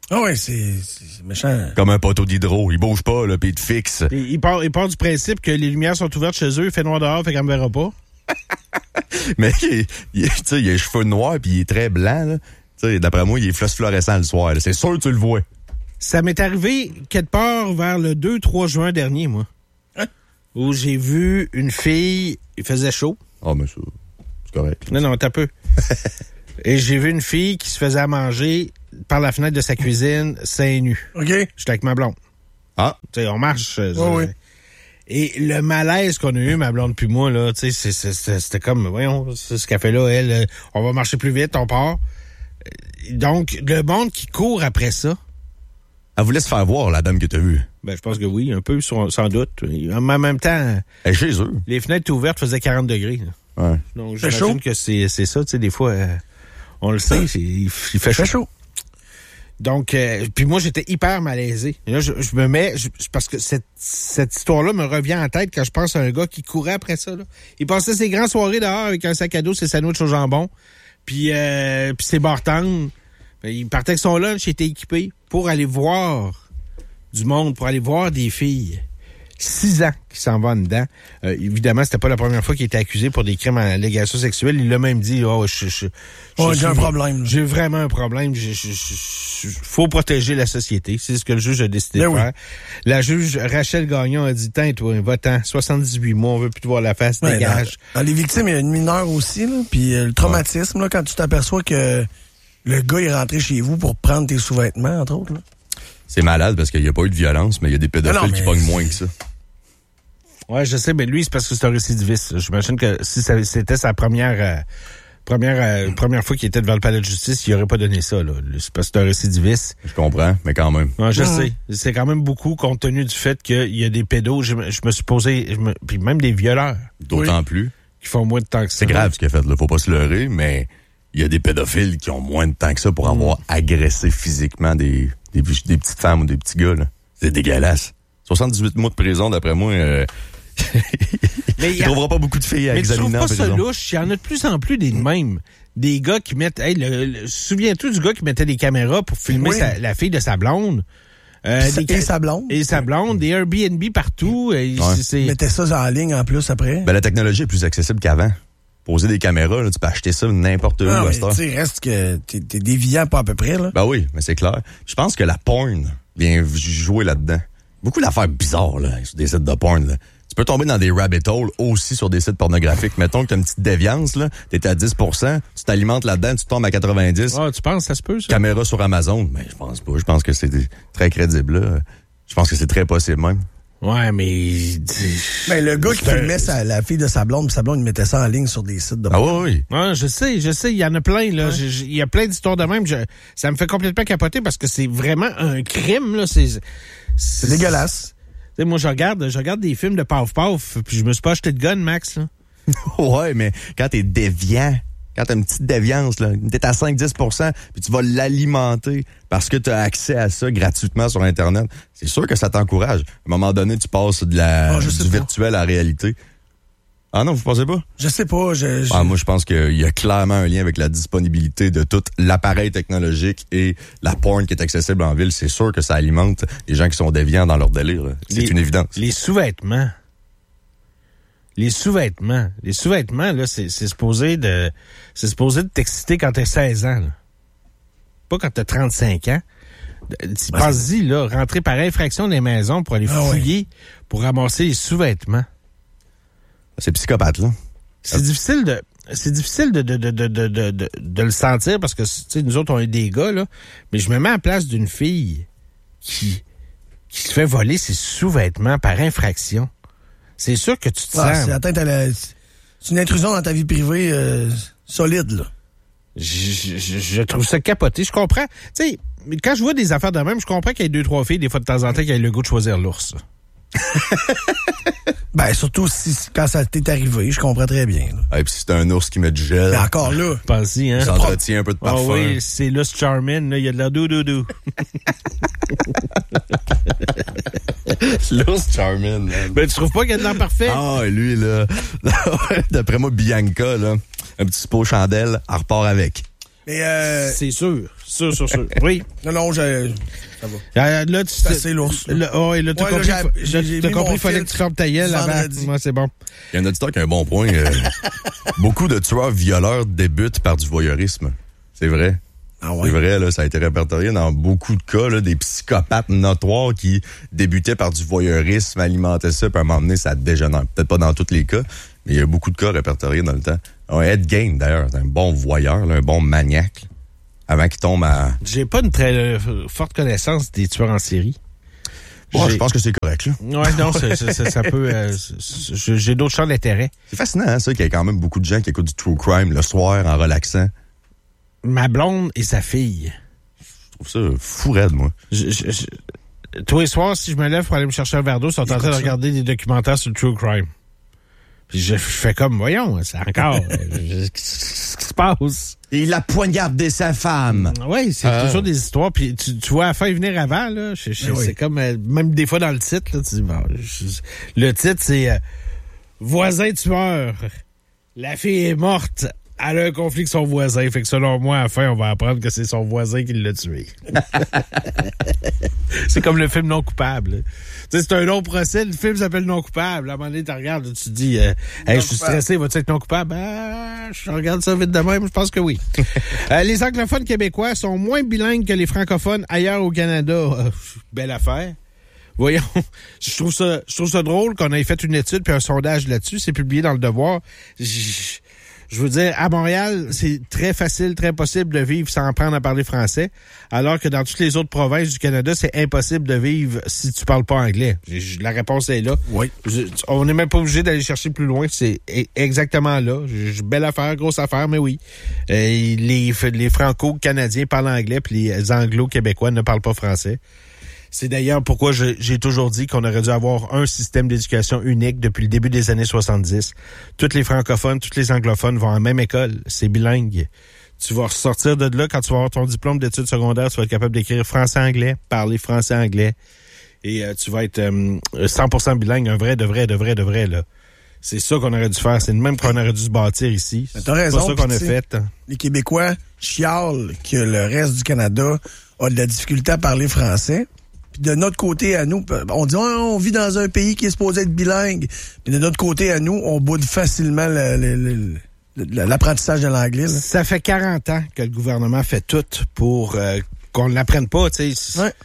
Speaker 4: Ah ouais, c'est méchant.
Speaker 3: Comme un poteau d'hydro. Il bouge pas, là, puis il te fixe.
Speaker 2: Il part du principe que les lumières sont ouvertes chez eux, il fait noir dehors, fait qu'on me verra pas.
Speaker 3: Mais il a les cheveux noirs, puis il est très blanc, là. T'sais, d'après moi, il est fluorescent le soir. Là. C'est sûr que tu le vois.
Speaker 2: Ça m'est arrivé quelque part vers le 2-3 juin dernier, moi.
Speaker 4: Hein?
Speaker 2: Où j'ai vu une fille, il faisait chaud.
Speaker 3: Ah, mais ça, c'est correct.
Speaker 2: Non, t'as peu. Et j'ai vu une fille qui se faisait à manger par la fenêtre de sa cuisine, seins nus.
Speaker 4: OK.
Speaker 2: J'étais avec ma blonde.
Speaker 3: Ah.
Speaker 2: Tu sais, on marche.
Speaker 4: Oui.
Speaker 2: Et le malaise qu'on a eu, ma blonde puis moi, là, tu sais, c'était comme, voyons, c'est ce qu'elle fait là, elle, on va marcher plus vite, on part. Donc, le monde qui court après ça.
Speaker 3: Elle voulait se faire voir, la dame que t'as vue.
Speaker 2: Ben, je pense que oui, un peu, sans doute. Mais en même temps,
Speaker 3: Elle est chez eux.
Speaker 2: les fenêtres ouvertes faisaient 40 degrés. Là.
Speaker 3: Ouais.
Speaker 2: Donc,
Speaker 4: Fait
Speaker 2: j'imagine
Speaker 4: chaud.
Speaker 2: que c'est ça, tu sais, des fois, on le sait, il fait chaud. Donc, puis moi, j'étais hyper malaisé. Et là, je me mets, parce que cette histoire-là me revient en tête quand je pense à un gars qui courait après ça. Là. Il passait ses grandes soirées dehors avec un sac à dos, ses sandwichs au jambon, puis ses bartendes. Il partait avec son lunch, il était équipé pour aller voir du monde, pour aller voir des filles. 6 ans qu'il s'en va dedans. Évidemment, c'était pas la première fois qu'il était accusé pour des crimes en allégation sexuelle. Il l'a même dit,
Speaker 4: j'ai un problème.
Speaker 2: J'ai vraiment un problème. Faut protéger la société. C'est ce que le juge a décidé de faire. La juge Rachel Gagnon a dit, tiens, toi, va-t'en, 78 mois, on veut plus te voir la face,
Speaker 4: Ouais,
Speaker 2: dégage.
Speaker 4: Dans les victimes, il y a une mineure aussi, là, puis le traumatisme, là, quand tu t'aperçois que le gars est rentré chez vous pour prendre tes sous-vêtements, entre autres. Là.
Speaker 3: C'est malade parce qu'il n'y a pas eu de violence, mais il y a des pédophiles qui pognent moins que ça.
Speaker 2: Ouais, je sais, mais lui, c'est parce que c'est un récidiviste. J'imagine que si c'était sa première fois qu'il était devant le palais de justice, il aurait pas donné ça, là. C'est parce que c'est un récidiviste.
Speaker 3: Je comprends, mais quand même.
Speaker 2: Ouais, je sais. C'est quand même beaucoup compte tenu du fait qu'il y a des pédos. Je me suis posé, puis même des violeurs.
Speaker 3: D'autant plus.
Speaker 2: Qui font moins de temps que ça.
Speaker 3: C'est grave ce qu'il a fait, là. Faut pas se leurrer, mais il y a des pédophiles qui ont moins de temps que ça pour avoir agressé physiquement des petites femmes ou des petits gars, là. C'est dégueulasse. 78 mois de prison, d'après moi,
Speaker 2: mais
Speaker 3: il trouvera pas beaucoup de filles à examiner en prison. Mais tu trouves pas ça
Speaker 2: louche? Il y en a de plus en plus des mêmes. Des gars qui mettent... souviens-tu du gars qui mettait des caméras pour filmer la fille de sa blonde?
Speaker 4: Et sa blonde.
Speaker 2: Et sa blonde, des Airbnb partout.
Speaker 4: Mettez ça en ligne en plus après.
Speaker 3: Ben, la technologie est plus accessible qu'avant. Poser des caméras, là, tu peux acheter ça n'importe où.
Speaker 4: Tu sais, reste que t'es déviant pas à peu près, là.
Speaker 3: Ben oui, mais c'est clair. Je pense que la porn vient jouer là-dedans. Beaucoup d'affaires bizarres, là, sur des sites de porn, là. Tu peux tomber dans des rabbit holes aussi sur des sites pornographiques. Mettons que t'as une petite déviance, là, t'es à 10%, tu t'alimentes là-dedans, tu tombes à 90%.
Speaker 2: Ah, tu penses, ça se peut, ça?
Speaker 3: Caméra sur Amazon. Mais je pense pas. Je pense que c'est très crédible, là. Je pense que c'est très possible, même.
Speaker 2: Ouais, mais...
Speaker 4: Ben, le gars qui filmait la fille de sa blonde, il mettait ça en ligne sur des sites de porn.
Speaker 3: Ah oui.
Speaker 2: Ouais, je sais, il y en a plein, là. Ouais. Il y a plein d'histoires de même. Ça me fait complètement capoter parce que c'est vraiment un crime, là.
Speaker 4: C'est dégueulasse.
Speaker 2: Tu sais, moi, je regarde des films de paf-paf, puis je me suis pas acheté de gun, Max, là.
Speaker 3: Ouais, mais quand t'es déviant, quand t'as une petite déviance, là, t'es à 5-10%, puis tu vas l'alimenter parce que t'as accès à ça gratuitement sur Internet, c'est sûr que ça t'encourage. À un moment donné, tu passes du virtuel à la réalité. Ah non, vous pensez pas?
Speaker 4: Je sais pas.
Speaker 3: Moi, je pense qu'il y a clairement un lien avec la disponibilité de tout l'appareil technologique et la porn qui est accessible en ville. C'est sûr que ça alimente les gens qui sont déviants dans leur délire. Là. C'est une évidence.
Speaker 2: Les sous-vêtements. Là, c'est supposé de t'exciter quand t'as 16 ans. Là. Pas quand t'as 35 ans. Pense-y, là, rentrer par infraction dans les maisons pour aller fouiller, pour ramasser les sous-vêtements.
Speaker 3: C'est psychopathe, là.
Speaker 2: C'est difficile de le sentir parce que, tu sais, nous autres, on est des gars, là. Mais je me mets à la place d'une fille qui se fait voler ses sous-vêtements par infraction. C'est sûr que tu te sens...
Speaker 4: C'est une intrusion dans ta vie privée solide, là.
Speaker 2: Je trouve ça capoté. Je comprends. Tu sais, quand je vois des affaires de même, je comprends qu'il y ait 2-3 filles, des fois, de temps en temps, qui aient le goût de choisir l'ours.
Speaker 4: Ben, surtout quand ça t'est arrivé, je comprends très bien.
Speaker 3: Et puis si c'est un ours qui met du gel.
Speaker 4: Mais encore là.
Speaker 2: Pensez, hein.
Speaker 3: Ça entretient un peu de parfum.
Speaker 2: Ah oui, c'est l'ours Charmin, là, il y a de la doudou.
Speaker 3: L'ours Charmin, man.
Speaker 2: Ben, tu trouves pas qu'il y a de l'air parfait?
Speaker 3: Ah, lui, là. D'après moi, Bianca, là, un petit pot chandelle, elle repart avec.
Speaker 4: Mais
Speaker 2: c'est sûr. Sûr. Oui.
Speaker 4: Non, ça va.
Speaker 2: Là,
Speaker 4: c'est assez lourd.
Speaker 2: Là, t'as compris qu'il fallait que tu fermes ta gueule avant. Moi, c'est bon.
Speaker 3: Il y a un auditeur qui a un bon point. Beaucoup de tueurs violeurs débutent par du voyeurisme. C'est vrai.
Speaker 4: Ah ouais.
Speaker 3: C'est vrai, là, ça a été répertorié dans beaucoup de cas, là, des psychopathes notoires qui débutaient par du voyeurisme, alimentaient ça, puis à un moment donné, ça dégénère. Peut-être pas dans tous les cas, mais il y a beaucoup de cas répertoriés dans le temps. Ed Gein, d'ailleurs, c'est un bon voyeur, là, un bon maniaque, avant qu'il tombe à...
Speaker 2: J'ai pas une très forte connaissance des tueurs en série.
Speaker 3: Je pense que c'est correct, là.
Speaker 2: Ouais, non, ça peut... j'ai d'autres champs d'intérêt.
Speaker 3: C'est fascinant, hein, ça, qu'il y a quand même beaucoup de gens qui écoutent du true crime le soir en relaxant.
Speaker 2: Ma blonde et sa fille.
Speaker 3: Je trouve ça fou raide, moi.
Speaker 2: Tous les soirs, si je me lève pour aller me chercher un verre d'eau, ils sont en train de regarder des documentaires sur le true crime. Puis je fais comme, voyons, c'est encore... Qu'est-ce qui se passe?
Speaker 3: Il a poignardé sa femme.
Speaker 2: Oui, c'est toujours des histoires. Puis tu vois la fin venir avant, là. C'est comme, même des fois dans le titre, là, tu dis, bon, le titre, c'est Voisin tueur. La fille est morte. Elle a un conflit avec son voisin. Fait que selon moi, à la fin, on va apprendre que c'est son voisin qui l'a tué. C'est comme le film Non coupable. Tu sais, c'est un long procès. Le film s'appelle Non coupable. À un moment donné, tu regardes, tu te dis, hey, je suis stressé, vas-tu être non coupable? Je regarde ça vite de même, je pense que oui. Les anglophones québécois sont moins bilingues que les francophones ailleurs au Canada. Belle affaire. Voyons, je trouve ça drôle qu'on ait fait une étude puis un sondage là-dessus. C'est publié dans Le Devoir. Je veux dire, à Montréal, c'est très facile, très possible de vivre sans apprendre à parler français, alors que dans toutes les autres provinces du Canada, c'est impossible de vivre si tu parles pas anglais. La réponse est là.
Speaker 4: Oui.
Speaker 2: On n'est même pas obligé d'aller chercher plus loin. C'est exactement là. Belle affaire, grosse affaire, mais oui. Les Franco-Canadiens parlent anglais, puis les Anglo-Québécois ne parlent pas français. C'est d'ailleurs pourquoi j'ai toujours dit qu'on aurait dû avoir un système d'éducation unique depuis le début des années 70. Tous les francophones, tous les anglophones vont à la même école. C'est bilingue. Tu vas ressortir de là quand tu vas avoir ton diplôme d'études secondaires. Tu vas être capable d'écrire français-anglais, parler français-anglais. Et tu vas être 100% bilingue, un vrai, de vrai, là. C'est ça qu'on aurait dû faire. C'est le même qu'on aurait dû se bâtir ici.
Speaker 4: T'as raison.
Speaker 2: C'est pas ça qu'on a fait.
Speaker 4: Les Québécois chialent que le reste du Canada a de la difficulté à parler français. Puis de notre côté à nous, on dit on vit dans un pays qui est supposé être bilingue. Puis de notre côté à nous, on boude facilement l'apprentissage de l'anglais. Là.
Speaker 2: Ça fait 40 ans que le gouvernement fait tout pour qu'on ne l'apprenne pas, tu sais.
Speaker 4: Ouais.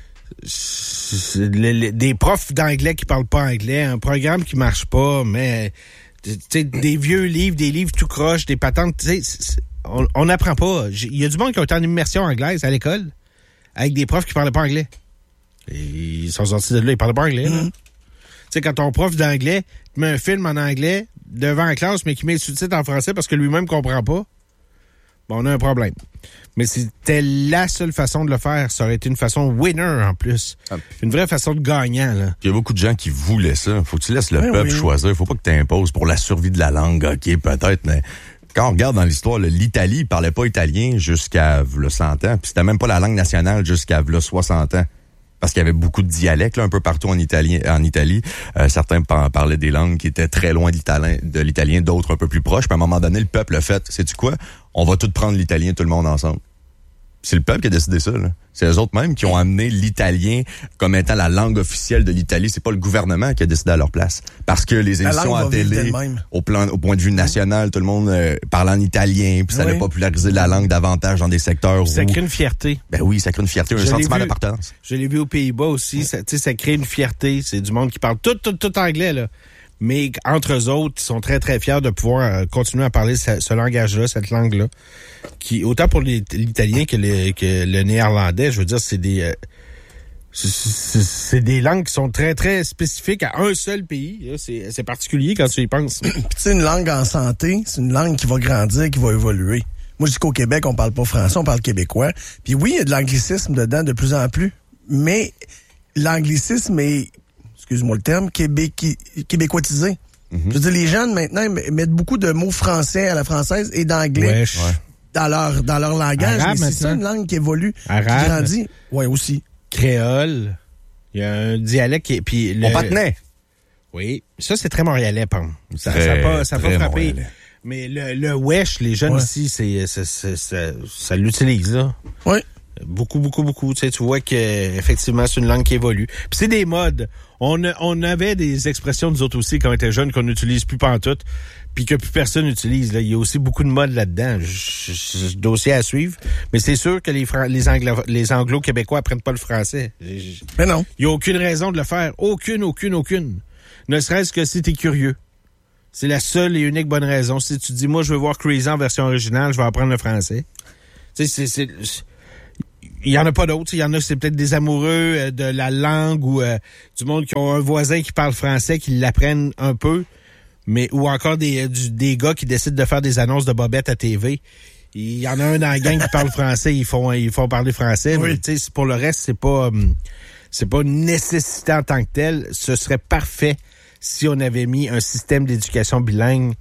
Speaker 2: Des profs d'anglais qui parlent pas anglais, un programme qui marche pas, mais des vieux livres, des livres tout croche, des patentes, tu sais, on n'apprend pas. Il y a du monde qui a été en immersion anglaise à l'école avec des profs qui parlaient pas anglais. Et ils sont sortis de là, ils parlaient pas anglais. Tu sais, quand ton prof d'anglais met un film en anglais devant la classe, mais qui met le sous-titre en français parce que lui-même comprend pas, bon, on a un problème. Mais c'était la seule façon de le faire. Ça aurait été une façon winner, en plus. Une vraie façon de gagnant, là.
Speaker 3: Il y a beaucoup de gens qui voulaient ça. Faut que tu laisses le peuple choisir. Faut pas que tu imposes pour la survie de la langue. OK, peut-être, mais quand on regarde dans l'histoire, l'Italie, il parlait pas italien jusqu'à 100 ans. Puis c'était même pas la langue nationale jusqu'à 60 ans. Parce qu'il y avait beaucoup de dialectes là, un peu partout en Italie. Certains parlaient des langues qui étaient très loin de l'italien, d'autres un peu plus proches. Puis à un moment donné, le peuple a fait, sais-tu quoi? On va tout prendre l'italien, tout le monde ensemble. C'est le peuple qui a décidé ça. Là. C'est eux autres mêmes qui ont amené l'italien comme étant la langue officielle de l'Italie. C'est pas le gouvernement qui a décidé à leur place. Parce que les émissions à télé, au point de vue national, tout le monde parlait en italien, puis ça allait populariser la langue davantage dans des secteurs
Speaker 2: ça crée une fierté.
Speaker 3: Ben oui, ça crée une fierté, un sentiment d'appartenance.
Speaker 2: Je l'ai vu aux Pays-Bas aussi. Ça crée une fierté. C'est du monde qui parle tout anglais, là. Mais entre eux autres, ils sont très, très fiers de pouvoir continuer à parler ce langage-là, cette langue-là, qui, autant pour l'italien que le néerlandais, je veux dire, c'est des langues qui sont très, très spécifiques à un seul pays. Là. C'est particulier quand tu y penses.
Speaker 4: Puis tu sais, une langue en santé, c'est une langue qui va grandir, qui va évoluer. Moi, je dis qu'au Québec, on parle pas français, on parle québécois. Puis oui, il y a de l'anglicisme dedans de plus en plus, mais l'anglicisme est... excuse-moi le terme, québécoisisé. Je veux dire, les jeunes, maintenant, mettent beaucoup de mots français à la française et d'anglais dans leur langage.
Speaker 2: Arabe,
Speaker 4: mais c'est ça, une langue qui évolue,
Speaker 2: Arabe,
Speaker 4: qui grandit. Oui, aussi.
Speaker 2: Créole. Il y a un dialecte qui... Puis
Speaker 3: Mon patinet.
Speaker 2: Oui. Ça, c'est très montréalais, Pam. Ça a pas frappé. Mais le wesh, les jeunes ici, ça l'utilise, là.
Speaker 4: Oui.
Speaker 2: Beaucoup. Tu sais, tu vois qu'effectivement, c'est une langue qui évolue. Puis c'est des modes. On avait des expressions, nous autres aussi, quand on était jeunes, qu'on n'utilise plus pantoute, puis que plus personne n'utilise. Là. Il y a aussi beaucoup de modes là-dedans. Dossier à suivre. Mais c'est sûr que les Anglo-Québécois apprennent pas le français.
Speaker 4: Mais non.
Speaker 2: Il n'y a aucune raison de le faire. Aucune. Ne serait-ce que si t'es curieux. C'est la seule et unique bonne raison. Si tu dis, moi, je veux voir Crazy en version originale, je vais apprendre le français. Tu sais, il y en a pas d'autres. Il y en a, c'est peut-être des amoureux de la langue ou du monde qui ont un voisin qui parle français, qui l'apprennent un peu, mais ou encore des gars qui décident de faire des annonces de bobettes à TV. Il y en a un dans la gang qui parle français, ils font parler français. Oui. Mais tu sais, pour le reste, c'est pas une nécessité en tant que telle. Ce serait parfait si on avait mis un système d'éducation bilingue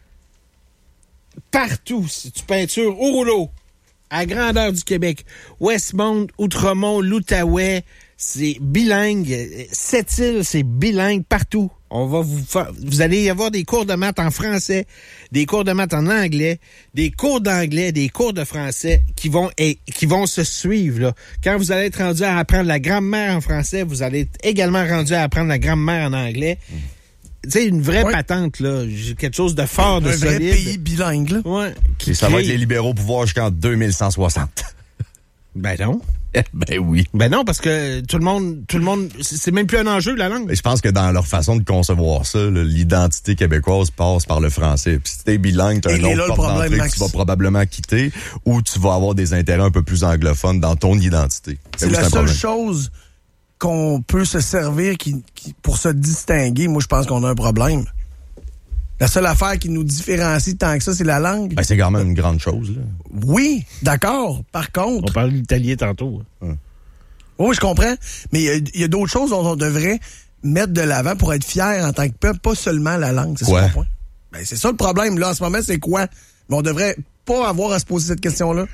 Speaker 2: partout. Si tu peintures au rouleau, à grandeur du Québec, Westmount, Outremont, l'Outaouais, c'est bilingue. Sept-Îles, c'est bilingue partout. Vous allez y avoir des cours de maths en français, des cours de maths en anglais, des cours d'anglais, des cours de français qui vont se suivre, là. Quand vous allez être rendu à apprendre la grammaire en français, vous allez être également rendu à apprendre la grammaire en anglais. Tu sais, une vraie patente, là. Quelque chose de fort, de solide. Un vrai
Speaker 4: pays bilingue, là.
Speaker 2: Ouais.
Speaker 3: Et ça va être les libéraux au pouvoir jusqu'en 2160.
Speaker 2: Ben non.
Speaker 3: Ben oui.
Speaker 2: Ben non, parce que tout le monde, c'est même plus un enjeu, la langue.
Speaker 3: Et je pense que dans leur façon de concevoir ça, là, l'identité québécoise passe par le français. Puis si t'es bilingue, t'as un autre porte d'entrée que tu vas probablement quitter, ou tu vas avoir des intérêts un peu plus anglophones dans ton identité.
Speaker 4: C'est la seule chose qu'on peut se servir pour se distinguer. Moi, je pense qu'on a un problème. La seule affaire qui nous différencie tant que ça, c'est la langue.
Speaker 3: Ben, c'est quand même une grande chose, là.
Speaker 4: Oui, d'accord. Par contre...
Speaker 2: On parle de l'italien tantôt.
Speaker 3: Hein.
Speaker 4: Oui, je comprends. Mais il y a d'autres choses dont on devrait mettre de l'avant pour être fier en tant que peuple, pas seulement la langue. C'est ça le point. Ben, c'est ça le problème, là, en ce moment, c'est quoi? Mais on devrait pas avoir à se poser cette question-là.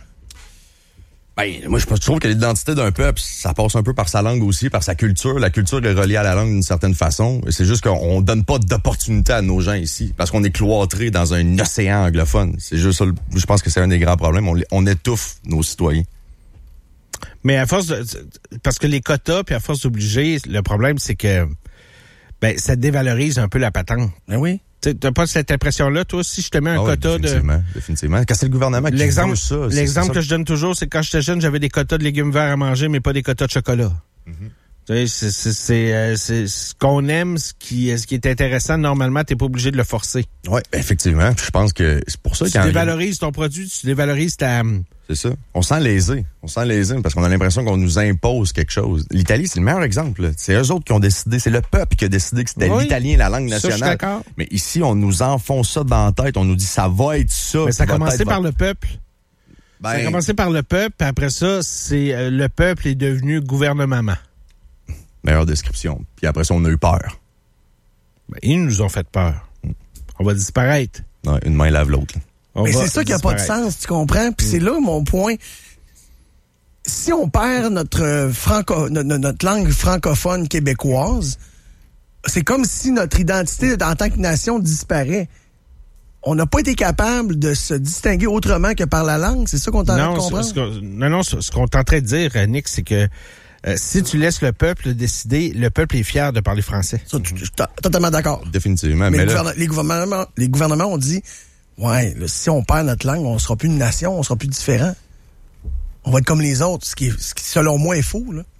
Speaker 3: Ben, moi, je trouve que l'identité d'un peuple, ça passe un peu par sa langue aussi, par sa culture. La culture est reliée à la langue d'une certaine façon. C'est juste qu'on donne pas d'opportunité à nos gens ici, parce qu'on est cloîtrés dans un océan anglophone. C'est juste ça, je pense que c'est un des grands problèmes. On étouffe nos citoyens.
Speaker 2: Mais à force parce que les quotas, puis à force d'obliger, le problème, c'est que, ça dévalorise un peu la patente.
Speaker 4: Ben oui.
Speaker 2: T'as pas cette impression-là, toi, si je te mets un quota
Speaker 3: définitivement. Quand c'est le gouvernement qui veut ça.
Speaker 2: L'exemple que je donne toujours, c'est que quand j'étais jeune, j'avais des quotas de légumes verts à manger, mais pas des quotas de chocolat. Mm-hmm. C'est ce qu'on aime, ce qui est intéressant. Normalement, t'es pas obligé de le forcer.
Speaker 3: Oui, effectivement. Je pense que c'est pour ça
Speaker 2: tu dévalorises ton produit, tu dévalorises ta...
Speaker 3: C'est ça. On sent lésé parce qu'on a l'impression qu'on nous impose quelque chose. L'Italie, c'est le meilleur exemple, là. C'est eux autres qui ont décidé, c'est le peuple qui a décidé que c'était l'italien la langue nationale.
Speaker 2: Ça, je suis d'accord.
Speaker 3: Mais ici, on nous enfonce ça dans la tête, on nous dit ça va être ça.
Speaker 2: Mais ça a commencé par le peuple. Ça a commencé par le peuple, puis après ça, c'est le peuple est devenu gouvernement.
Speaker 3: Meilleure description. Puis après ça, on a eu peur.
Speaker 2: Ils nous ont fait peur. On va disparaître.
Speaker 3: Non, une main lave l'autre, là.
Speaker 4: Mais c'est ça qui n'a pas de sens, tu comprends? Puis c'est là mon point. Si on perd notre langue francophone québécoise, c'est comme si notre identité en tant que nation disparaît. On n'a pas été capable de se distinguer autrement que par la langue. C'est ça qu'on est en train de comprendre?
Speaker 2: Ce qu'on est en train de dire, Nick, c'est que si tu laisses le peuple décider, le peuple est fier de parler français.
Speaker 4: Ça, je suis totalement d'accord.
Speaker 3: Définitivement. Mais
Speaker 4: les gouvernements ont dit... Ouais, là, si on perd notre langue, on sera plus une nation, on sera plus différent. On va être comme les autres, ce qui selon moi, est faux, là.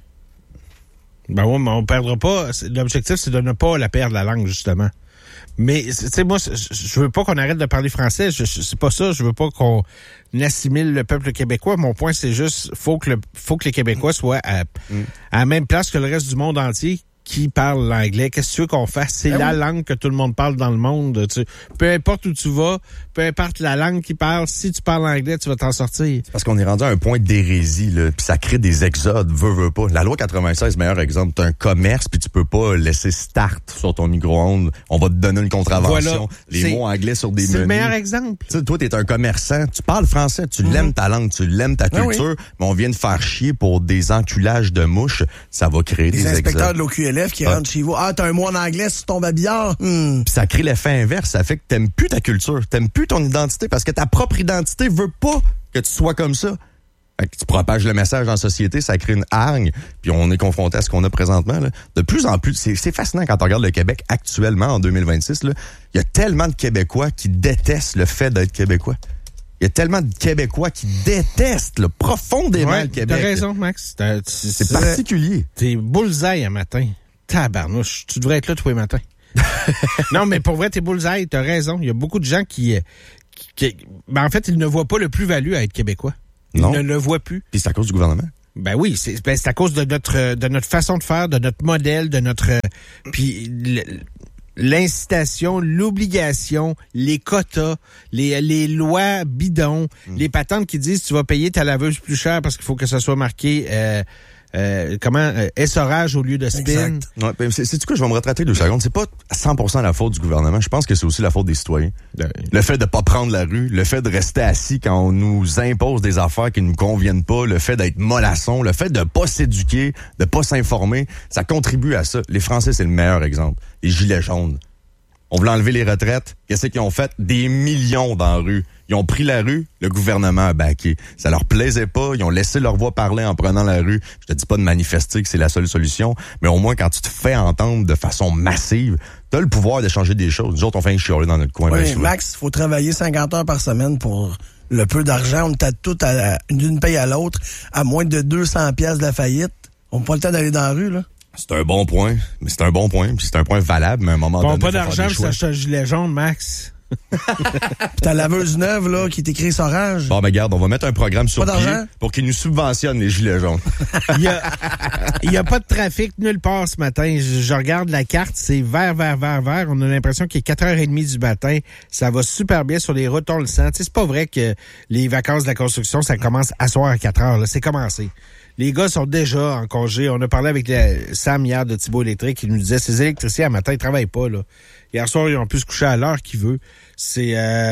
Speaker 2: Ben oui, mais on perdra pas. L'objectif, c'est de ne pas la perdre, la langue, justement. Mais, tu sais, moi, je veux pas qu'on arrête de parler français. C'est pas ça. Je veux pas qu'on assimile le peuple québécois. Mon point, c'est juste, faut que les Québécois soient à la même place que le reste du monde entier qui parle l'anglais. Qu'est-ce que tu veux qu'on fasse? C'est la langue que tout le monde parle dans le monde. Peu importe où tu vas, peu importe la langue qu'ils parlent, si tu parles anglais, tu vas t'en sortir.
Speaker 3: Parce qu'on est rendu à un point d'hérésie, là, puis ça crée des exodes, veux pas. La loi 96, meilleur exemple, t'as un commerce, puis tu peux pas laisser start sur ton micro-ondes. On va te donner une contravention. Voilà. Les mots anglais sur des menus.
Speaker 2: C'est le meilleur exemple.
Speaker 3: T'sais, toi, t'es un commerçant, tu parles français, tu l'aimes ta langue, tu l'aimes ta culture, mais on vient de faire chier pour des enculages de mouches, ça va créer des exodes.
Speaker 4: Les inspecteurs de l'OQLF d'élèves qui rentrent chez vous. Ah, t'as un mot en anglais sur ton babillard?
Speaker 3: Puis ça crée l'effet inverse. Ça fait que t'aimes plus ta culture, t'aimes plus ton identité parce que ta propre identité veut pas que tu sois comme ça. Fait que tu propages le message dans la société, ça crée une hargne, puis on est confronté à ce qu'on a présentement. Là. De plus en plus, c'est fascinant quand on regarde le Québec actuellement, en 2026. Là, il y a tellement de Québécois qui détestent le fait d'être Québécois. Il y a tellement de Québécois qui détestent profondément le Québec.
Speaker 2: T'as raison, Max.
Speaker 3: C'est particulier.
Speaker 2: T'es bullseye un matin. Tabarnouche, tu devrais être là tous les matins. Non, mais pour vrai, t'es bullseye, t'as raison. Il y a beaucoup de gens qui en fait, ils ne voient pas le plus-value à être Québécois. Ils ne le voient plus.
Speaker 3: Puis c'est à cause du gouvernement?
Speaker 2: Ben oui, c'est à cause de notre façon de faire, de notre modèle, de notre... puis l'incitation, l'obligation, les quotas, les lois bidons, les patentes qui disent tu vas payer ta laveuse plus cher parce qu'il faut que ça soit marqué essorage au lieu de spin.
Speaker 3: Exact. Ouais, ben, c'est quoi, je vais me retraiter 2 secondes. C'est pas 100% la faute du gouvernement. Je pense que c'est aussi la faute des citoyens. Le fait de pas prendre la rue, le fait de rester assis quand on nous impose des affaires qui nous conviennent pas, le fait d'être mollasson, le fait de pas s'éduquer, de pas s'informer, ça contribue à ça. Les Français, c'est le meilleur exemple. Les gilets jaunes. On voulait enlever les retraites. Qu'est-ce qu'ils ont fait? Des millions dans la rue. Ils ont pris la rue, le gouvernement a backé. Ça leur plaisait pas, ils ont laissé leur voix parler en prenant la rue. Je te dis pas de manifester que c'est la seule solution, mais au moins quand tu te fais entendre de façon massive, t'as le pouvoir de changer des choses. Nous autres, on fait un chialer dans notre coin.
Speaker 4: Oui, Max, il faut travailler 50 heures par semaine pour le peu d'argent. On t'a tout d'une paye à l'autre, à moins de 200 piastres de la faillite. On n'a pas le temps d'aller dans la rue, là.
Speaker 3: C'est un bon point, mais c'est un bon point, puis c'est un point valable, mais à un moment donné,
Speaker 2: pas d'argent pour s'acheter un gilet jaune, Max.
Speaker 4: Ta laveuse neuve, là, qui est écrit Sorage.
Speaker 3: Bon, ben regarde, on va mettre un programme sur pied pour qu'ils nous subventionnent les gilets jaunes.
Speaker 2: Il y a pas de trafic nulle part ce matin. Je regarde la carte, c'est vert. On a l'impression qu'il est 4h30 du matin. Ça va super bien sur les routes, on le sent. Tu sais, c'est pas vrai que les vacances de la construction, ça commence à soir à 4h. Là. C'est commencé. Les gars sont déjà en congé. On a parlé avec Sam hier de Thibault Électrique. Il nous disait, ces électriciens, à matin, ils travaillent pas, là. Hier soir, ils ont pu se coucher à l'heure qu'ils veulent. C'est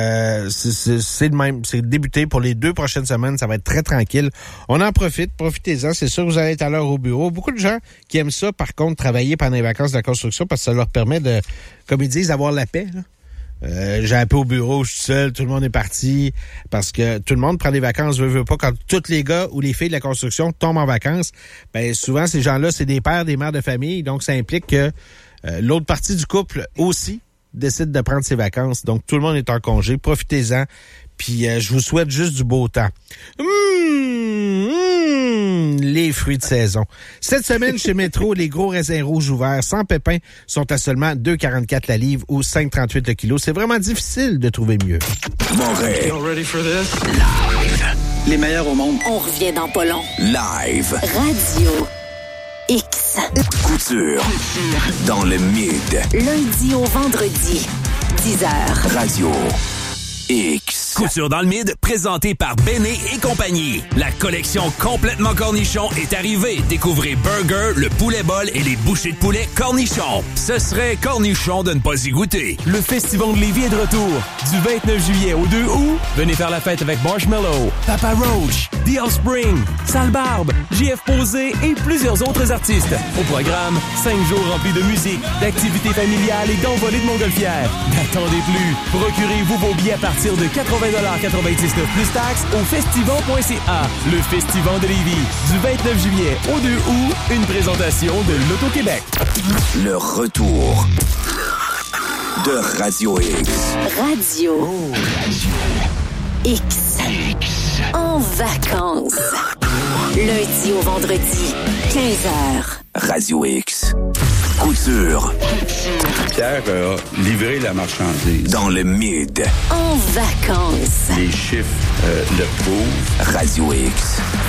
Speaker 2: le même. C'est débuté pour les 2 prochaines semaines. Ça va être très tranquille. On en profite. Profitez-en. C'est sûr que vous allez être à l'heure au bureau. Beaucoup de gens qui aiment ça, par contre, travailler pendant les vacances de la construction parce que ça leur permet de, comme ils disent, avoir la paix, là. J'ai appelé au bureau, je suis seul, tout le monde est parti, parce que tout le monde prend des vacances, veut pas. Quand tous les gars ou les filles de la construction tombent en vacances, ben souvent ces gens-là, c'est des pères, des mères de famille, donc ça implique que l'autre partie du couple aussi décide de prendre ses vacances. Donc tout le monde est en congé, profitez-en, puis je vous souhaite juste du beau temps. Les fruits de saison. Cette semaine, chez Métro, les gros raisins rouges ouverts sans pépins sont à seulement 2,44 la livre ou 5,38 le kilo. C'est vraiment difficile de trouver mieux.
Speaker 5: Montréal. Ready for this? Live. Les meilleurs au monde.
Speaker 6: On revient dans pas long.
Speaker 5: Live.
Speaker 6: Radio X.
Speaker 5: Couture. Dans le mid.
Speaker 6: Lundi au vendredi. 10h.
Speaker 5: Radio X. Couture dans le mid, présenté par Béné et compagnie. La collection complètement cornichon est arrivée. Découvrez Burger, le poulet bol et les bouchées de poulet cornichon. Ce serait cornichon de ne pas y goûter.
Speaker 7: Le Festival de Lévis est de retour. Du 29 juillet au 2 août, venez faire la fête avec Marshmello, Papa Roach, The Offspring, Sale Barbe, JF Posé et plusieurs autres artistes. Au programme, 5 jours remplis de musique, d'activités familiales et d'envolées de montgolfières. N'attendez plus. Procurez-vous vos billets à partir de 80$ 99 plus taxes au festival.ca. Le Festival de Lévis. Du 29 juillet au 2 août, une présentation de l'Auto-Québec.
Speaker 5: Le retour de Radio X.
Speaker 6: Radio X. En vacances. Lundi au vendredi, 15h.
Speaker 5: Radio X. Couture.
Speaker 8: Pierre a livré la marchandise.
Speaker 5: Dans le mid.
Speaker 6: En vacances.
Speaker 8: Les chiffres le prouvent.
Speaker 5: Radio X.